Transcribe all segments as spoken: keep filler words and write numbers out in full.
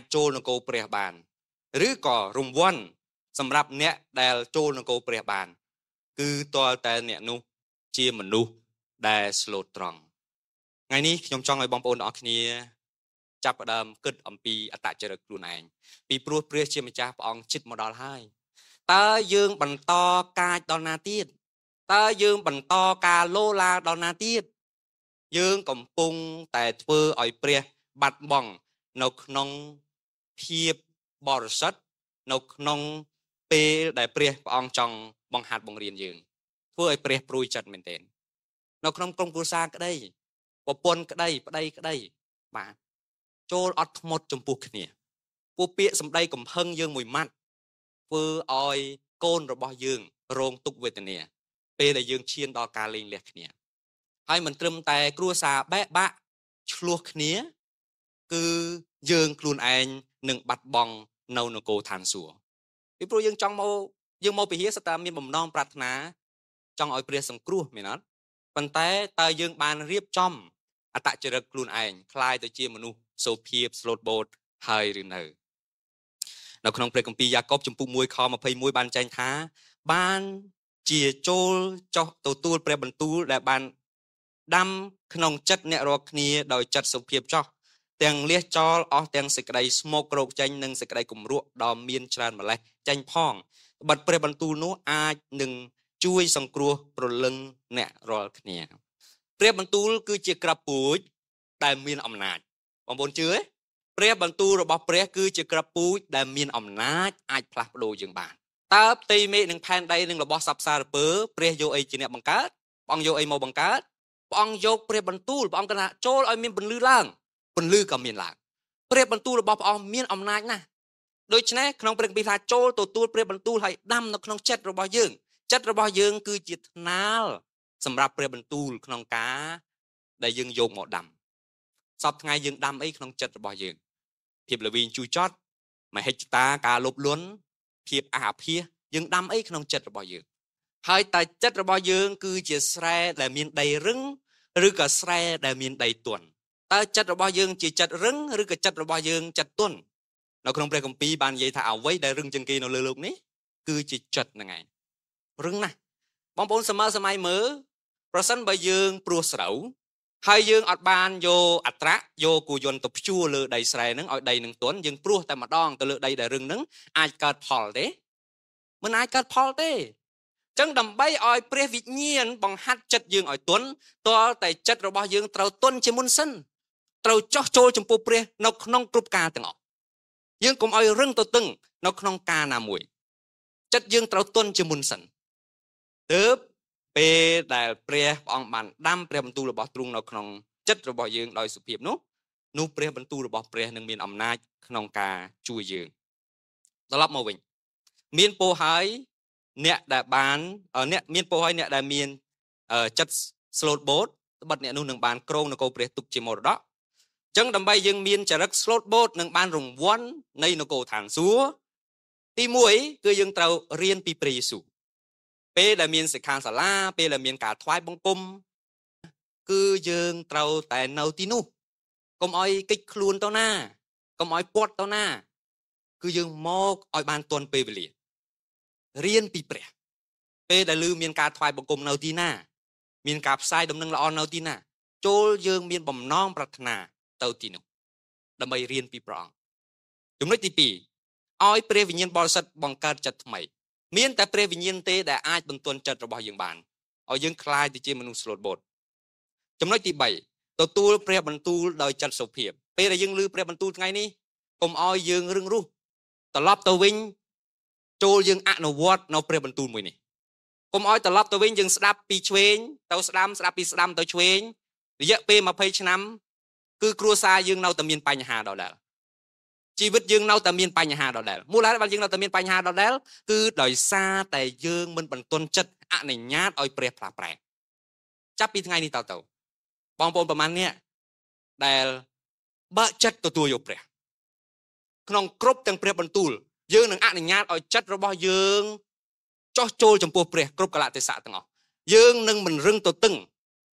ចូលនគរព្រះបានឬក៏រង្វាន់សម្រាប់អ្នកដែលចូលនគរព្រះបានគឺទាល់តែអ្នកនោះជាមនុស្សដែលស្លូតត្រង់ថ្ងៃនេះខ្ញុំចង់ឲ្យបងប្អូនទាំងអស់គ្នាចាប់ផ្ដើមគិតអំពីអត្តចរិតខ្លួនឯងពីព្រោះព្រះជាម្ចាស់ព្រះអង្គជិតមកដល់ហើយតើយើងបន្តកាចដល់ណាទៀតតើយើងបន្តការលោឡាដល់ណាទៀតយើងកំពុងតែធ្វើឲ្យព្រះបាត់បង់នៅក្នុងភាពបរិសុទ្ធនៅក្នុងពេលដែលព្រះព្រះអង្គចង់បង្ហាត់បង្រៀនយើងធ្វើឲ្យព្រះព្រួយចិត្តមែនទែននៅក្នុងក្រុមគ្រួសារក្តីប្រពន្ធក្តីប្តីក្តីបាទចូលអត់ធ្មត់ចំពោះគ្នាពួកពាក្យសម្ដីកំហឹងយើងមួយម៉ាត់ធ្វើឲ្យកូនរបស់យើងរងទុក្ខវេទនាពេលដែលយើងឈានដល់ការលែងលះគ្នាហើយមិនត្រឹមតែគ្រួសារបែកបាក់ឆ្លោះគ្នាគឺយើងខ្លួនឯងនឹងបាត់បង់នៅនគរឋានសួគ៌ពីព្រោះយើងចង់មកយើងមកពហិសតាមានបំណងប្រាថ្នាចង់ឲ្យព្រះសង្គ្រោះមែនអត់ប៉ុន្តែតើយើងបានរៀបចំអត្តចរិតខ្លួនឯងคล้ายទៅជាមនុស្សសូភាពស្លូតបូតហើយឬនៅនៅក្នុងព្រះគម្ពីរយ៉ាកុបជំពូកមួយខម្ភៃមួយបានចែងថាបានជាចូលចោះទទួលព្រះបន្ទូលដែលបានដាំក្នុងចិត្តអ្នករាល់គ្នាដោយចិត្តសុភាពចោះទាំងលះចោលអស់ទាំងសេចក្តីស្មោករោគចេញនិងសេចក្តីគំរក់ដ៏មានច្រើនម្លេះចេញផងបិទព្រះបន្ទូលនោះអាចនឹងជួយសង្គ្រោះប្រលឹងអ្នករាល់គ្នាព្រះបន្ទូលគឺជាក្រាប់ពូជដែលមានអំណាចបងប្អូនជឿទេព្រះបន្ទូលរបស់ព្រះគឺជាក្រាប់ពូជដែលមានអំណាចអាចផ្លាស់ប្ដូរយើងបានតើផ្ទៃមេឃនិងផែនដីនិងរបស់សព្វសារពើព្រះយកអីជាអ្នកបង្កើតព្រះអង្គយកអីមកបង្កើតព្រះអង្គយកព្រះបន្ទូលព្រះអង្គកណាចូលឲ្យមានពន្លឺឡើងពន្លឺក៏មានឡើងព្រះបន្ទូលរបស់ព្រះអង្គមានអំណាចណាស់ដូច្នេះក្នុងព្រះគម្ពីរថាចូលទទួលព្រះបន្ទូលឲ្យដាំនៅក្នុងចិត្តរបស់យើងចិត្តរបស់យើងគឺជាថ្នាលសម្រាប់ព្រះបន្ទូលក្នុងការដែលយើងយកមកដាំសពថ្ងៃយើងដាំអីក្នុងចិត្តរបស់យើងភាពល្វីងជូរចត់មហិច្ឆតាការលោភលន់ភាពអះភាសយើងដាំអីក្នុងចិត្តរបស់យើងហើយតែចិត្តរបស់យើងគឺជាស្រែដែលមានដីរឹងឬក៏ស្រែដែលមានដីទន់តើចិត្តរបស់យើងជាចិត្តរឹងឬក៏ចិត្តរបស់យើងចិត្តទន់នៅក្នុងព្រះគម្ពីរបាននិយាយថាអ្វីដែលរឹងជាងគេនៅលើโลกនេះគឺជាចិត្តហ្នឹងឯងរឹងណាស់បងប្អូនសម័យសម័យមើលប្រសិនបើយើងព្រោះស្រូវហើយយើងអត់បានយកអត្រាយកគូយន្តទៅព្យួរលើដីស្រែហ្នឹងឲ្យដីនឹងទន់យើងព្រោះតែម្ដងទៅលើដីដែលរឹងហ្នឹងអាចកើតផលទេមិនអាចកើតផលទេចឹងដើម្បីឲ្យព្រះវិញ្ញាណបង្ហាត់ចិត្តយើងឲ្យទន់ទាល់តែចិត្តរបស់យើងត្រូវទន់ជាមុនសិនត្រូវចោះចូលចំពោះព្រះនៅក្នុងគ្រប់ការទាំងអស់យើងកុំឲ្យរឹងទៅតឹងនៅក្នុងការណាមួយចិត្តយើងត្រូវទន់ជាមុនសិនទើបពេលដែលព្រះព្រះអង្គបានដាំព្រះបន្ទូលរបស់ទ្រង់នៅក្នុងចិត្តរបស់យើងដោយសុភាពនោះនោះព្រះបន្ទូលរបស់ព្រះនឹងមានអំណាចក្នុងការជួយយើងត្រឡប់មកវិញមានពោលហើយអ្នកដែលបានអ្នកមានពោលហើយអ្នកដែលមានចិត្តស្លូតបូតត្បិតអ្នកនោះនឹងបានគ្រងនគរព្រះទុកជាមរតកអញ្ចឹងដើម្បីយើងមានចរិតស្លូតបូតនឹងបានរង្វាន់នៃនគរឋានសួគ៌ទីមួយគឺយើងត្រូវរៀនពីព្រះយេស៊ូវពេលដែលមានសិក្ខាសាលាពេលដែលមានការថ្វាយបង្គំគឺយើងត្រូវតែនៅទីនោះកុំឲ្យគេចខ្លួនទៅណាកុំឲ្យពាត់ទៅណាគឺយើងមកឲ្យបានទាន់ពេលវេលារៀនពីព្រះពេលដែលឮមានការថ្វាយបង្គំនៅទីណាមានការផ្សាយដំណឹងល្អនៅទីណាចូលយើងមានបំណងប្រាថ្នាទៅទីនោះដើម្បីរៀនពីព្រះអង្គចំណុចទីពីរឲ្យព្រះវិញ្ញាណបរិសុទ្ធបង្កើតចិត្តថ្មីមានតែព្រះវិញ្ញាណទេដែលអាចបន្ទន់ចិត្តរបស់យើងបានឲ្យយើងคลายទៅជាមនុស្សស្លូតបូតចំណុចទីបីទទួលព្រះបន្ទូលដោយចិត្តសុភាពពេលដែលយើងឮព្រះបន្ទូលថ្ងៃនេះកុំឲ្យយើងរឹងរូសត្រឡប់ទៅវិញចូលយើងអនុវត្តនៅព្រះបន្ទូលមួយនេះកុំឲ្យត្រឡប់ទៅវិញយើងស្ដាប់ពីឆ្វេងទៅស្ដាំស្ដាប់ពីស្ដាំទៅឆ្វេងរយៈពេលម្ភៃឆ្នាំគឺគ្រួសារយើងនៅតែមានបញ្ហាដដែលជីវិតយើងនៅតែមានបញ្ហាដដែលមូលហេតុដែលយើងនៅតែមានបញ្ហាដដែលគឺដោយសារតែយើងមិនបន្ទន់ចិត្តអនុញ្ញាតឲ្យព្រះផ្លាស់ប្រែចាប់ពីថ្ងៃនេះតទៅបងប្អូនប្រមាណអ្នកដែលបើកចិត្តទទួលយកព្រះក្នុងគ្រប់ទាំងព្រះបន្ទូលយើងនឹងអនុញ្ញាតឲ្យចិត្តរបស់យើងចោះចូលចំពោះព្រះគ្រប់កលៈទេសៈទាំងអស់យើងនឹងមិនរឹងទៅតឹង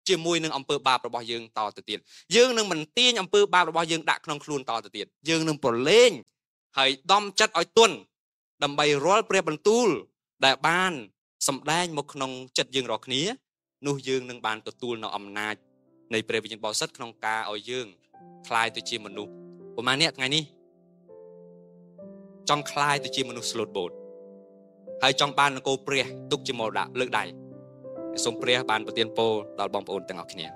ជាមួយនឹងអំពើបាបរបស់យើងតទៅទៀតយើងនឹងមិនទាញអំពើបាបរបស់យើងដាក់ក្នុងខ្លួនតទៅទៀតយើងនឹងប្រឡែងហើយដំចិត្តឲ្យទន់ដើម្បីរាល់ព្រះបន្ទូលដែលបានសម្ដែងមកក្នុងចិត្តយើងរាល់គ្នានោះយើងនឹងបានទទួលនៅអំណាចនៃព្រះវិញ្ញាណបរិសុទ្ធក្នុងការឲ្យយើងคล้ายទៅជាមនុស្សប្រហែលនេះថ្ងៃនេះចង់คล้ายទៅជាមនុស្សស្លូតបូតហើយចង់បាននគរព្រះទុកជាមរតកលើកដៃសូមព្រះបានប្រទានពរដល់បងប្អូនទាំងអស់គ្នា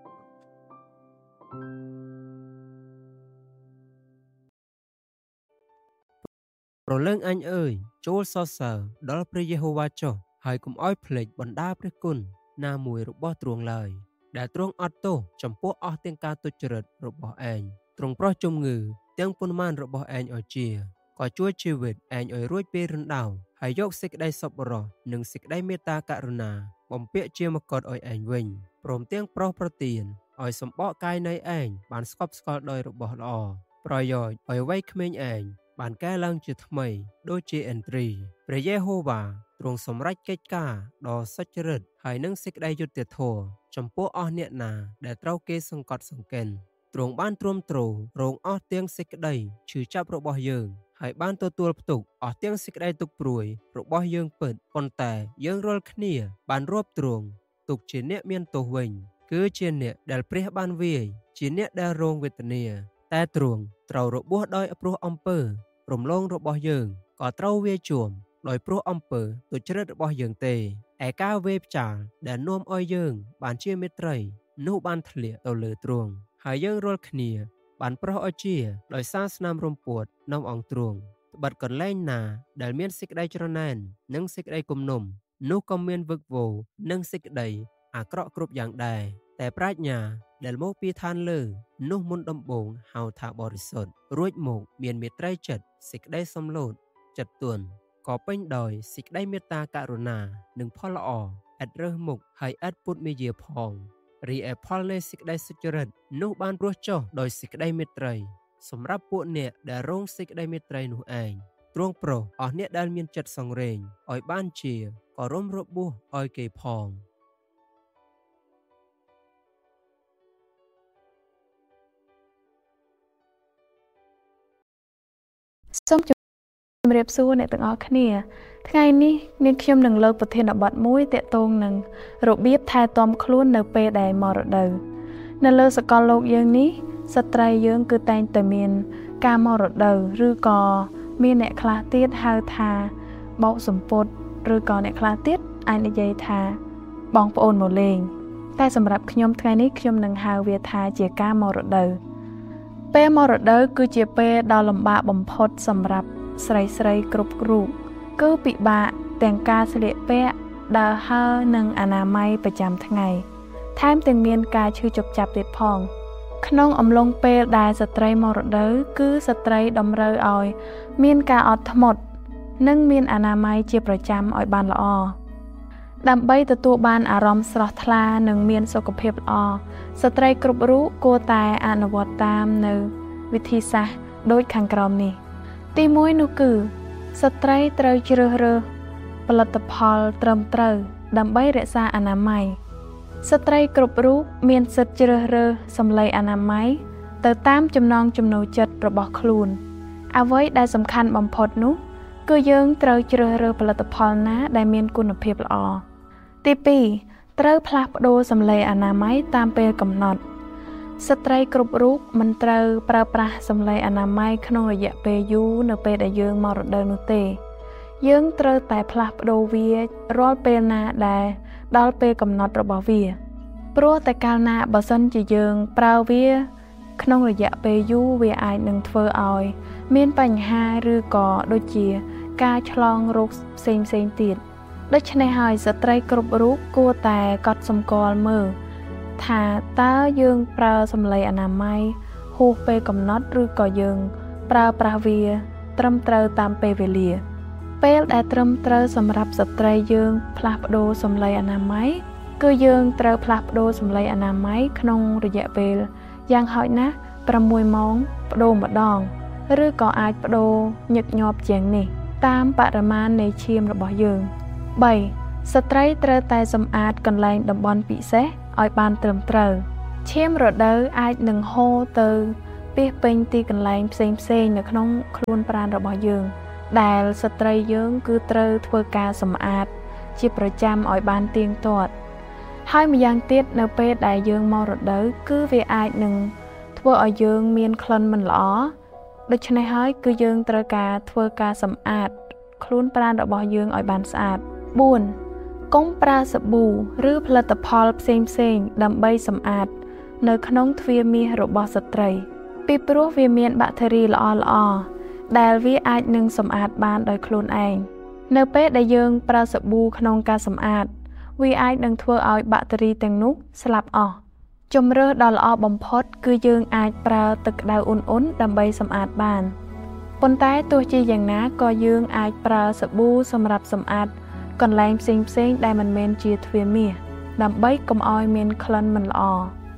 ប្រលឹងអញអើយចូលសរសើរដល់ព្រះយេហូវ៉ាចុះហើយកុំឲ្យភ្លេចបណ្ដាព្រះគុណណាមួយរបស់ទ្រង់ឡើយដែលទ្រង់អត់ទោសចំពោះអស់ទាំងការទុច្ចរិតរបស់ឯងទ្រង់ប្រោះជំងឺទាំងប៉ុន្មានរបស់ឯងឲ្យជាក៏ជួយជីវិតឯងឲ្យរួចពីរណ្ដៅហើយយកសេចក្តីសប្បុរសនិងសេចក្តីមេត្តាករុណាបំពាក់ជាមកុដឲ្យឯងវិញព្រមទាំងប្រោសប្រទានឲ្យសម្បកកាយនៃឯងបានស្កប់ស្កល់ដោយរបស់ល្អប្រយោជន៍ឲ្យវ័យក្មេងឯងបានកែឡើងជាថ្មីដូចជាឥន្ទ្រីព្រះយេហូវ៉ាទ្រង់សម្រេចកិច្ចការដ៏សុចរិតហើយនឹងសេចក្តីយុត្តិធម៌ចំពោះអស់អ្នកណាដែលត្រូវគេសង្កត់សង្កិនទ្រង់បានទ្រាំទ្ររងអស់ទាំងសេចក្តីឈឺចាប់របស់យើងហើយបានទទួលផ្ទុកអស់ទាំងសេចក្តីទុក្ខព្រួយរបស់យើងពិតប៉ុន្តែយើងរាល់គ្នាបានរាប់ទ្រង់ទុកជាអ្នកមានទោសវិញគឺជាអ្នកដែលព្រះបានវាយជាអ្នកដែលរងវេទនាតែទ្រង់ត្រូវរបួសដោយព្រោះអំពើរំលងរបស់យើងក៏ត្រូវវាយជួមដោយព្រោះអំពើទុច្ចរិតរបស់យើងទេឯការវេផ្ចាលដែលនាំឲ្យយើងបានជាមេត្រីនោះបានធ្លាក់ទៅលើទ្រង់ហើយយើងរាល់គ្នាបានប្រោសឲ្យជាដោយសារស្នាមរំពួតនៅអង្គទ្រង់ត្បិតកន្លែងណាដែលមានសេចក្តីច្រណែននិងសេចក្តីគំនុំនោះក៏មានវឹកវរនិងសេចក្តីអាក្រក់គ្រប់យ៉ាងដែរតែប្រាជ្ញាដែលមកពីឋានលើនោះមុនដំបូងហៅថាបរិសុទ្ធរួចមកមានមេត្រីចិត្តសេចក្តីសំឡូតចិត្តទន់ក៏ពេញដោយសេចក្តីមេត្តាករុណានិងផលល្អឥតរើសមុខហើយឥតពុតមាយាផងរីឯផលនៃសេចក្តីសុចរិតនោះបានរស់ចុះដោយសេចក្តីមេត្រីសម្រាប់ពួកអ្នកដែលរងសេចក្តីមេត្រីនោះឯងទ្រង់ប្រោសអស់អ្នកដែលមានចិត្តសង្រេងឲ្យបានជាក៏រំរបួសឲ្យគេផងសូមជម្រាបសួរអ្នកទាំងអស់គ្នាថ្ងៃនេះនាងខ្ញុំនឹងលើកប្រធានបទមួយទាក់ទងនឹងរបៀបថែទាំខ្លួននៅពេលដែលមរដូវនៅលើសកលលោកយើងនេះស្ត្រីយើងគឺតែងតែមានការមរដូវឬក៏មានអ្នកខ្លះទៀតហៅថាបោកសម្ពុតឬក៏អ្នកខ្លះទៀតអាចនិយាយថាបងប្អូនមកលេងតែសម្រាប់ខ្ញុំថ្ងៃនេះខ្ញុំនឹងហៅវាថាជាការមរដូវពេលមរដូវគឺជាពេលដ៏លំបាកបំផុតសម្រាប់ស្រីស្រីគ្រប់រូបគឺពិបាកទាំងការស្លៀកពាក់ដើរហើរនិងអនាម័យប្រចាំថ្ងៃថែមទាំងមានការឈឺចុកចាប់ទៀតផងក្នុងអំឡុងពេលដែលស្ត្រីមរដូវគឺស្ត្រីតម្រូវឲ្យមានការអត់ធ្មត់និងមានអនាម័យជាប្រចាំឲ្យបានល្អដើម្បីទទួលបានអារម្មណ៍ស្រស់ថ្លានិងមានសុខភាពល្អស្ត្រីគ្រប់រូបគួរតែអនុវត្តតាមនៅវិធីសាស្ត្រដូចខាងក្រោមនេះទីមួយនោះគឺស្ត្រីត្រូវជ្រើសរើសផលិតផលត្រឹមត្រូវដើម្បីរក្សាអនាម័យស្ត្រីគ្រប់រូបមានសិទ្ធិជ្រើសរើសសម្លៀកអនាម័យទៅតាមចំណង់ចំណូលចិត្តរបស់ខ្លួនអ្វីដែលសំខាន់បំផុតនោះគឺយើងត្រូវជ្រើសរើសផលិតផលណាដែលមានគុណភាពល្អទីពីរត្រូវផ្លាស់ប្ដូរសម្លៀកអនាម័យតាមពេលកំណត់ស្ត្រីគ្រប់រូបមិនត្រូវប្រើប្រាស់សម្លៀកអនាម័យក្នុងរយៈពេលយូរនៅពេលដែលយើងមករដូវនោះទេយើងត្រូវតែផ្លាស់ប្ដូរវារាល់ពេលណាដែលដល់ពេលកំណត់របស់វាព្រោះតែកាលណាបើសិនជាយើងប្រើវាក្នុងរយៈពេលយូរវាអាចនឹងធ្វើឲ្យមានបញ្ហាឬក៏ដូចជាការឆ្លងរោគផ្សេងផ្សេងទៀតដូច្នេះហើយស្ត្រីគ្រប់រូបគួរតែកត់សម្គាល់មើលថាតើយើងប្រើសម្លៀកអនាម័យហួសពេលកំណត់ឬក៏យើងប្រើប្រាស់វាត្រឹមត្រូវតាមពេលវេលាពេលដែលត្រឹមត្រូវសម្រាប់ស្ត្រីយើងផ្លាស់ប្ដូរសម្លៀកអនាម័យគឺយើងត្រូវផ្លាស់ប្ដូរសម្លៀកអនាម័យក្នុងរយៈពេលយ៉ាងហោចណាស់ប្រាំមួយម៉ោងប្ដូរម្ដងឬក៏អាចប្ដូរញឹកញាប់ជាងនេះតាមបរិមាណនៃឈាមរបស់យើង បី ស្ត្រីត្រូវតែសម្អាតកន្លែងតំបន់ពិសេសឲ្យបានត្រឹមត្រូវឈាមរដូវអាចនឹងហូរទៅពាសពេញទីកន្លែងផ្សេងផ្សេងនៅក្នុងខ្លួនប្រាណរបស់យើងដែលស្ត្រីយើងគឺត្រូវធ្វើការសម្អាតជាប្រចាំឲ្យបានទៀងទាត់ហើយម្យ៉ាងទៀតនៅពេលដែលយើងមករដូវគឺវាអាចនឹងធ្វើឲ្យយើងមានក្លិនមិនល្អដូច្នេះហើយគឺយើងត្រូវការធ្វើការសម្អាតខ្លួនប្រាណរបស់យើងឲ្យបានស្អាតបួន កុំប្រើសាប៊ូឬផលិតផលផ្សេងផ្សេងដើម្បីសម្អាតនៅក្នុងទ្វារមាសរបស់ស្ត្រីពីព្រោះវាមានបាក់តេរីល្អល្អដែលវាអាចនឹងសម្អាតបានដោយខ្លួនឯងនៅពេលដែលយើងប្រើសាប៊ូក្នុងការសម្អាតវាអាចនឹងធ្វើឲ្យបាក់តេរីទាំងនោះស្លាប់អស់ជម្រើសដ៏ល្អបំផុតគឺយើងអាចប្រើទឹកក្តៅអ៊ុនៗដើម្បីសម្អាតបានប៉ុន្តែទោះជាយ៉ាងណាក៏យើងអាចប្រើសាប៊ូសម្រាប់សម្អាតកន្លែងផ្សេងផ្សេងដែលមិនមែនជាទ្វារមាសដើម្បីកុំឲ្យមានក្លិនមិនល្អ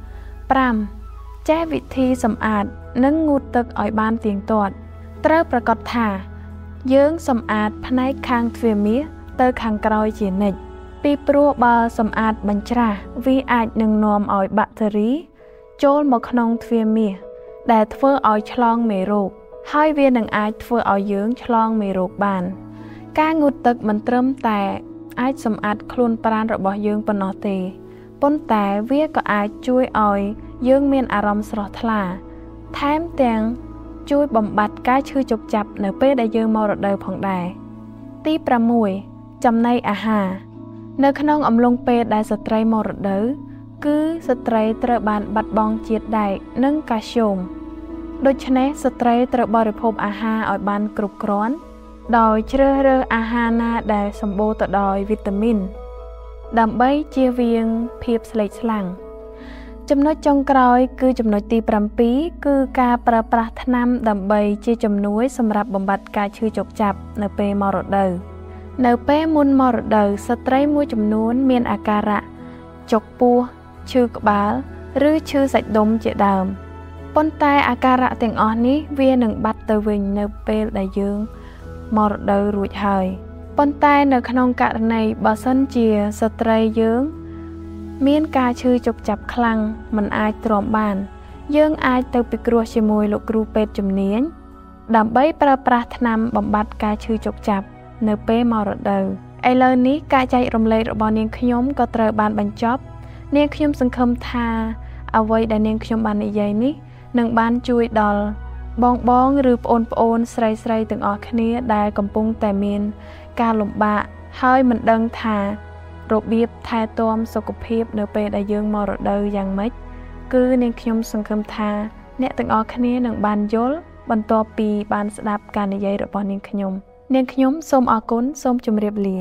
5. ចេះវិធីសម្អាតនិងងូតទឹកឲ្យបានទៀងទាត់ត្រូវប្រាកដថាយើងសម្អាតផ្នែកខាងទ្វារមាសទៅខាងក្រោយជានិច្ចពីព្រោះបើសម្អាតបញ្ច្រាសវាអាចនឹងនាំឲ្យបាក់តេរីចូលមកក្នុងទ្វារមាសដែលធ្វើឲ្យឆ្លងមេរោគហើយវានឹងអាចធ្វើឲ្យយើងឆ្លងមេរោគបានការងូតទឹកមិនត្រឹមតែអាចសម្អាតខ្លួនប្រាណរបស់យើងប៉ុណ្ណោះទេប៉ុន្តែវាក៏អាចជួយឲ្យយើងមានអារម្មណ៍ស្រស់ថ្លាថែមទាំងជួយបំបត្តិការឈឺចុកចាប់នៅពេលដែលយើងមករដូវផងដែរទី 6 ចំណីអាហារនៅក្នុងអំឡុងពេលដែលស្ត្រីមករដូវគឺស្ត្រីត្រូវបានបាត់បង់ជាតិដែកនិងកាល់ស្យូមដូច្នេះស្ត្រីត្រូវបរិភោគអាហារឲ្យបានគ្រប់គ្រាន់ដោយជ្រើសរើសអាហារណាដែលសម្បូរទៅដោយវីតាមីនដើម្បីជៀសវាងភាពស្លេកស្លាំងចំណុចចុងក្រោយគឺចំណុចទី 7 គឺការប្រើប្រាស់ថ្នាំដើម្បីជាជំនួយសម្រាប់បំបត្តិការឈឺចុកចាប់នៅពេលមករដូវនៅពេលមុនមករដូវស្ត្រីមួយចំនួនមានអាការៈចុកពោះឈឺក្បាលឬឈឺសាច់ដុំជាដើមប៉ុន្តែអាការៈទាំងអស់នេះវានឹងបាត់ទៅវិញនៅពេលដែលយើងមរដូវរួចហើយប៉ុន្តែនៅក្នុងករណីបើសិនជាស្ត្រីយើងមានការឈឺចុកចាប់ខ្លាំងមិនអាចទ្រាំបានយើងអាចទៅពិគ្រោះជាមួយលោកគ្រូពេទ្យជំនាញដើម្បីប្រើប្រាស់ថ្នាំបំបត្តិការឈឺចុកចាប់នៅពេលមរដូវឥឡូវនេះការចែករំលែករបស់នាងខ្ញុំក៏ត្រូវបានបញ្ចប់នាងខ្ញុំសង្ឃឹមថាអ្វីដែលនាងខ្ញុំបាននិយាយនេះនឹងបានជួយដល់បងបងឬប្អូនប្អូនស្រីស្រីទាំងអស់គ្នាដែលកំពុងតែមានការលំបាកហើយមិនដឹងថារបៀបថែទាំសុខភាពនៅពេលដែលយើងមករដូវយ៉ាងម៉េចគឺនាងខ្ញុំសង្ឃឹមថាអ្នកទាំងអស់គ្នានឹងបានយល់បន្ទាប់ពីបានស្ដាប់ការនិយាយរបស់នាងខ្ញុំនាងខ្ញុំសូមអរគុណសូមជម្រាបលា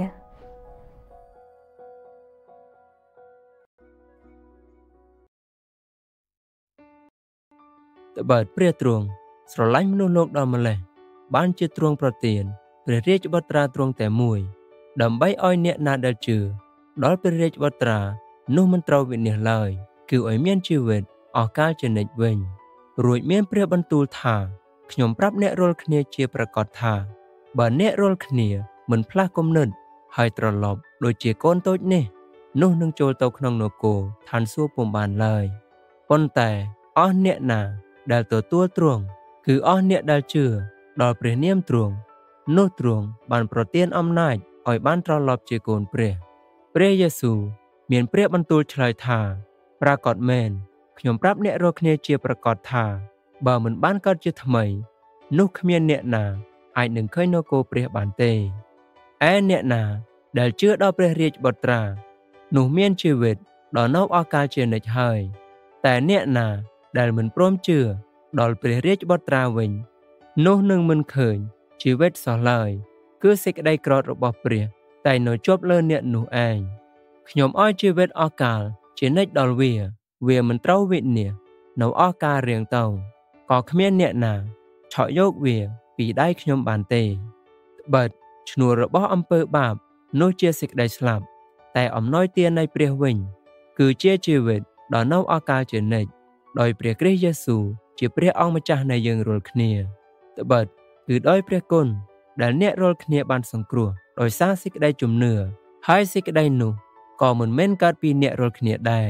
ត្បិតព្រះទ្រង់ស្រឡាញ់មនុស្សលោកដល់ម្លេះបានជាទ្រង់ប្រទានព្រះរាជបុត្រាទ្រង់តែមួយដើម្បីឲ្យអ្នកណាដែលជឿដល់ព្រះរាជបុត្រានោះមិនត្រូវវិនាសឡើយគឺឲ្យមានជីវិតអស់កលជានិច្ចវិញរួចមានព្រះបន្ទូលថាខ្ញុំប្រាប់អ្នករាល់គ្នាជាប្រកាសថាបើអ្នករាល់គ្នាមិនផ្លាស់គំនិតហើយត្រឡប់ដូចជាកូនតូចនេះនោះនឹងចូលទៅក្នុងនគរឋានសួគ៌ពុំបានឡើយប៉ុន្តែអស់អ្នកណាដែលទទួលទ្រង់គឺអស់អ្នកដែលជឿដល់ព្រះនាមទ្រង់នោះទ្រង់បានប្រទានអំណាចឲ្យបានត្រឡប់ជាកូនព្រះព្រះយេស៊ូវមានព្រះបន្ទូលឆ្លើយថាប្រាកដមែនខ្ញុំប្រាប់អ្នករាល់គ្នាជាប្រកាសថាបើមិនបានកើតជាថ្មីនោះគ្មានអ្នកណាអាចនឹងឃើញនគរព្រះបានទេឯអ្នកណាដែលជឿដល់ព្រះរាជបុត្រានោះមានជីវិតដល់នៅអស់កលជានិច្ចហើយតែអ្នកណាដែលមិនព្រមជឿដល់ព្រះរាជបុត្រាវិញនោះនឹងមិនឃើញជីវិតសោះឡើយគឺសេចក្តីក្រោធរបស់ព្រះតែនៅជាប់លើអ្នកនោះឯងខ្ញុំឲ្យជីវិតអស់កលជានិច្ចដល់វាវាមិនត្រូវវិនាសនៅអស់កលរៀងទៅក៏គ្មានអ្នកណាឆក់យកវាពីដៃខ្ញុំបានទេត្បិតឈ្នួលរបស់អំពើបាបនោះជាសេចក្តីស្លាប់តែអំណោយទាននៃព្រះវិញគឺជាជីវិតដល់នៅអស់កលជានិច្ចដោយព្រះគ្រីស្ទយេស៊ូវជាព្រះអង្គម្ចាស់នៃយើងរាល់គ្នាត្បិតគឺដោយព្រះគុណដែលអ្នករាល់គ្នាបានសង្គ្រោះដោយសារសេចក្តីជំនឿហើយសេចក្តីនោះក៏មិនមែនកើតពីអ្នករាល់គ្នាដែរ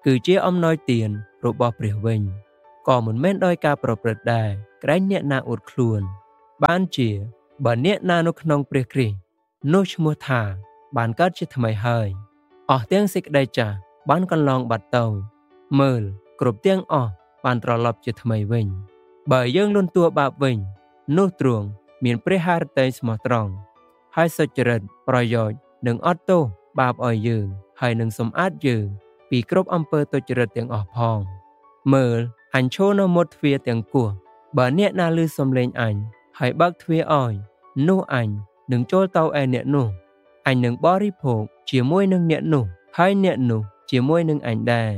គឺជាអំណោយទានរបស់ព្រះវិញក៏មិនមែនដោយការប្រព្រឹត្តដែរក្រែងអ្នកណាអួតខ្លួនបានជាបើអ្នកណានៅក្នុងព្រះគ្រីស្ទនោះឈ្មោះថាបានកើតជាថ្មីហើយអស់ទាំងសេចក្តីចាស់បានកន្លងបាត់ទៅមើលគ្រប់ទាំងអស់បានត្រឡប់ជាថ្មីវិញបើយើងលន់តួបាបវិញនោះទ្រង់មានព្រះハរតីស្មោះត្រង់ហើយសុចរិតប្រយោជន៍នឹងអត់ទោសបាបឲ្យយើងហើយនឹងសម្អាតយើងពីគ្រប់អំពើទុច្ចរិតទាំងអស់ផងមើលអញឈរនៅមុតទ្វារទាំងគោះបើអ្នកណាឮសំឡេងអញហើយបើកទ្វារឲ្យនោះអញនឹងចូលទៅឯអ្នកនោះអញនឹងបរិភោគជាមួយនឹងអ្នកនោះហើយអ្នកនោះជាមួយនឹងអញដែរ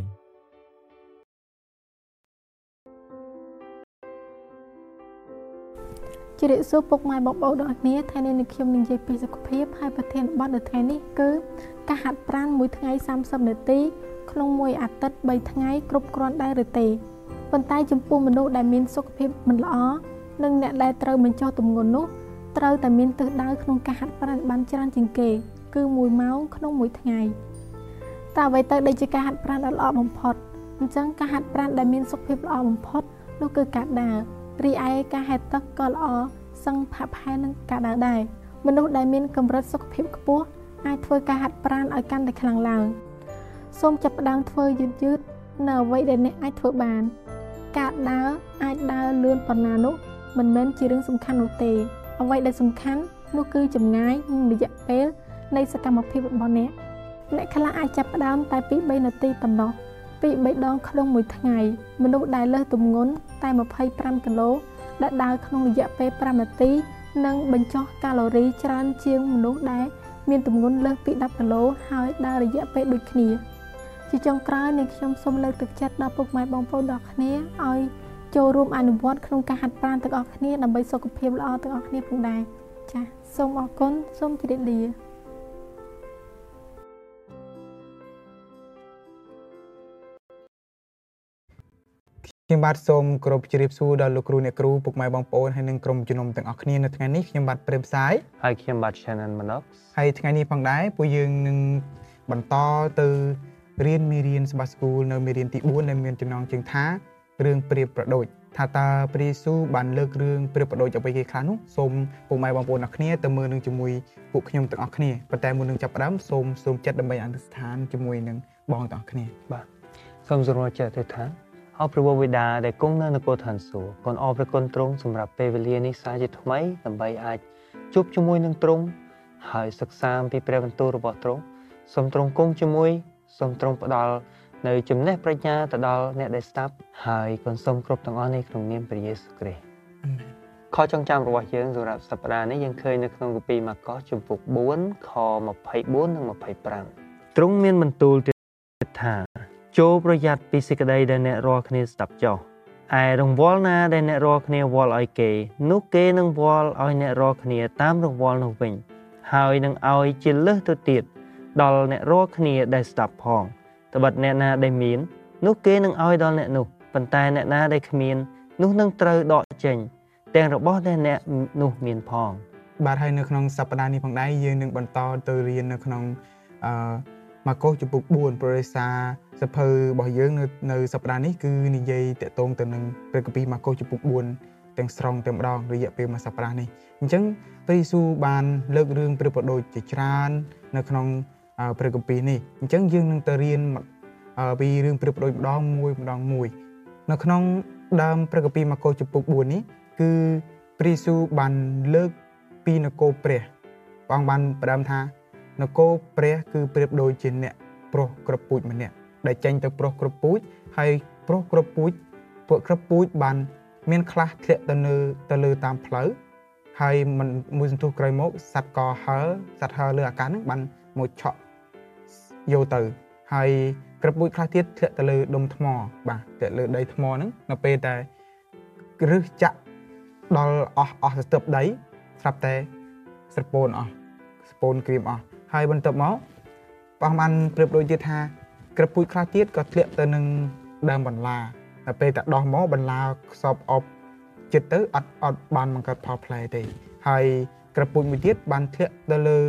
ជារិះសួរពុកម៉ែបងប្អូនទាំងគ្នាថ្ងៃនេះខ្ញុំនឹងនិយាយពីសុខភាពហើយប្រធានបទនៅថ្ងៃនេះគឺការហាត់ប្រាណមួយថ្ងៃសាមសិបនាទីក្នុងមួយអាទិត្យបីថ្ងៃគ្រប់គ្រាន់ដែរឬទេប៉ុន្តែចំពោះមនុស្សដែលមានសុខភាពមិនល្អនិងអ្នកដែលត្រូវបញ្ចុះទម្ងន់នោះត្រូវតែមានទិសដៅក្នុងការហាត់ប្រាណបានច្រើនជាងគេគឺមួយម៉ោងក្នុងមួយថ្ងៃតើអ្វីទៅដែលជាការហាត់ប្រាណដ៏ល្អបំផុតអញ្ចឹងការហាត់ប្រាណដែលមានសុខភាពល្អបំផុតនោះគឺការដើររីឯការហែលទឹកក៏ល្អសឹងផាក់ផែននឹងការដើរដែរមនុស្សដែលមានកម្រិតសុខភាពខ្ពស់អាចធ្វើការហាត់ប្រាណឲ្យកាន់តែខ្លាំងឡើងសូមចាប់ផ្ដើមធ្វើយឺតយឺតនៅអ្វីដែលអ្នកអាចធ្វើបានការដើរអាចដើរលឿនប៉ុណ្ណានោះមិនមែនជារឿងសំខាន់នោះទេអ្វីដែលសំខាន់នោះគឺចម្ងាយនិងរយៈពេលនៃសកម្មភាពរបស់អ្នកអ្នកខ្លះអាចចាប់ផ្ដើមតែពីបីនាទីប៉ុណ្ណោះពីបីដងក្នុងមួយថ្ងៃមនុស្សដែលលើសទម្ងន់តែម្ភៃប្រាំគីឡូដែលដើរក្នុងរយៈពេលប្រាំនាទីនឹងបញ្ចុះកាឡូរីច្រើនជាងមនុស្សដែលមានទម្ងន់លើសពីដប់គីឡូហើយដើររយៈពេលដូចគ្នាជាចុងក្រោយនេះខ្ញុំសូមលើកទឹកចិត្តដល់ពុកម៉ែបងប្អូនទាំងគ្នាឲ្យចូលរួមអនុវត្តក្នុងការហាត់ប្រាណទាំងអស់គ្នាដើម្បីសុខភាពល្អទាំងអស់គ្នាផងដែរចា៎សូមអរគុណសូមជម្រាបលាខ្ញុំបាទសូមគោរពជម្រាបសួរដល់លោកគ្រូអ្នកគ្រូពុកម៉ែបងប្អូនហើយនិងក្រុមជំនុំទាំងអស់គ្នានៅថ្ងៃនេះខ្ញុំបាទព្រេមផ្សាយហើយខ្ញុំបាទ Shannon Manox ហើយថ្ងៃនេះផងដែរពួកយើងនឹងបន្តទៅរៀនមេរៀនសម្បត្តិ School នៅមេរៀនទីបួនដែលមានចំណងជើងថារឿងប្រៀបប្រដូចថាតើព្រះយេស៊ូវបានលើករឿងប្រៀបប្រដូចអ្វីគេខ្លះនោះសូមពុកម៉ែបងប្អូនអ្នកគ្នាទៅមើលនឹងជាមួយពួកខ្ញុំទាំងអស់គ្នាប៉ុន្តែមុននឹងចាប់ផ្ដើមសូមសូមចិត្តដើម្បីអធិស្ឋានជាមួយនឹងបងទាំងអស់គ្នាបាទសូមសូមចិត្តទៅថាអរព្រះវេដាដែលគង់នៅនគរឋានសួគ៌គុណអរព្រះគុណទ្រង់សម្រាប់ពេលវេលានេះសាជាថ្មីដើម្បីអាចជួបជាមួយនឹងទ្រង់ហើយសិក្សាអំពីព្រះបន្ទូលរបស់ទ្រង់សូមទ្រង់គង់ជាមួយសូមទ្រង់ផ្ដល់នៅចំណេះប្រាជ្ញាទៅដល់អ្នកដែលស្ដាប់ហើយគុណសូមគ្រប់ទាំងអស់នេះក្នុងនាមព្រះយេស៊ូវគ្រីស្ទអាមែនខចងចាំរបស់យើងសម្រាប់សប្តាហ៍នេះយើងឃើញនៅក្នុងគម្ពីរម៉ាកុសជំពូកបួនខម្ភៃបួននិងម្ភៃប្រាំទ្រង់មានបន្ទូលទៀតថាចូលប្រយ័ត្នពីសេចក្តីដែលអ្នករាល់គ្នាស្ដាប់ចោះឯរង្វាល់ណាដែលអ្នករាល់គ្នាវាល់ឲ្យគេនោះគេនឹងវាល់ឲ្យអ្នករាល់គ្នាតាមរង្វាល់នោះវិញហើយនឹងឲ្យជាលើសទៅទៀតដល់អ្នករាល់គ្នាដែលស្ដាប់ផងត្បិតអ្នកណាដែលមាននោះគេនឹងឲ្យដល់អ្នកនោះប៉ុន្តែអ្នកណាដែលគ្មាននោះនឹងត្រូវដកចេញទាំងរបស់ដែលអ្នកនោះមានផងបាទហើយនៅក្នុងសប្តាហ៍នេះផងដែរយើងនឹងបន្តទៅរៀននៅក្នុងអឺម៉ាកុសជំពូកបួនប្ររិសាសភៅរបស់យើងនៅនៅសប្តាហ៍នេះគឺនិយាយតាក់ទងទៅនឹងព្រះគម្ពីរម៉ាកុសជំពូកបួនទាំងស្រុងតែម្ដងរយៈពេលមួយសប្តាហ៍នេះអញ្ចឹងព្រះយេស៊ូវបានលើករឿងប្រៀបប្រដូចជាច្រើននៅក្នុងព្រះគម្ពីរនេះអញ្ចឹងយើងនឹងទៅរៀនពីរឿងប្រៀបប្រដូចម្ដងមួយម្ដងមួយនៅក្នុងដើមព្រះគម្ពីរម៉ាកុសជំពូកបួននេះគឺព្រះយេស៊ូវបានលើកពីនគរព្រះព្រះអង្គបានផ្ដើមថានគរព្រះគឺប្រៀបដូចជាអ្នកប្រុសក្រពូចម្នាក់ដែលចេញទៅប្រុសក្រពូជហើយប្រុសក្រពូជពួកក្រពូជបានមានខ្លះធ្លាក់ទៅនៅទៅលើតាមផ្លូវហើយមិនមួយសន្ទុះក្រោយមកសត្វកហើរសត្វហើរលើអាកាសហ្នឹងបានមកឆក់យកទៅហើយក្រពូជខ្លះទៀតធ្លាក់ទៅលើដុំថ្មបាទធ្លាក់លើដីថ្មហ្នឹងនៅពេលតែរឹសចាក់ដល់អស់អស់ស្ទើបដីស្រាប់តែស្រពោនអស់ស្ពូនក្រៀមអស់ហើយបន្ទាប់មកព្រះអង្គបានប្រៀបដូចទៀតថាក្រពូជខ្លះទៀតក៏ធ្លាក់ទៅនឹងដើមបន្លាតែពេលតែដោះមកបន្លាខ្សបអប់ចិត្តទៅអត់អត់បានបង្កើតផលផ្លែទេហើយក្រពូជមួយទៀតបានធ្លាក់ទៅលើ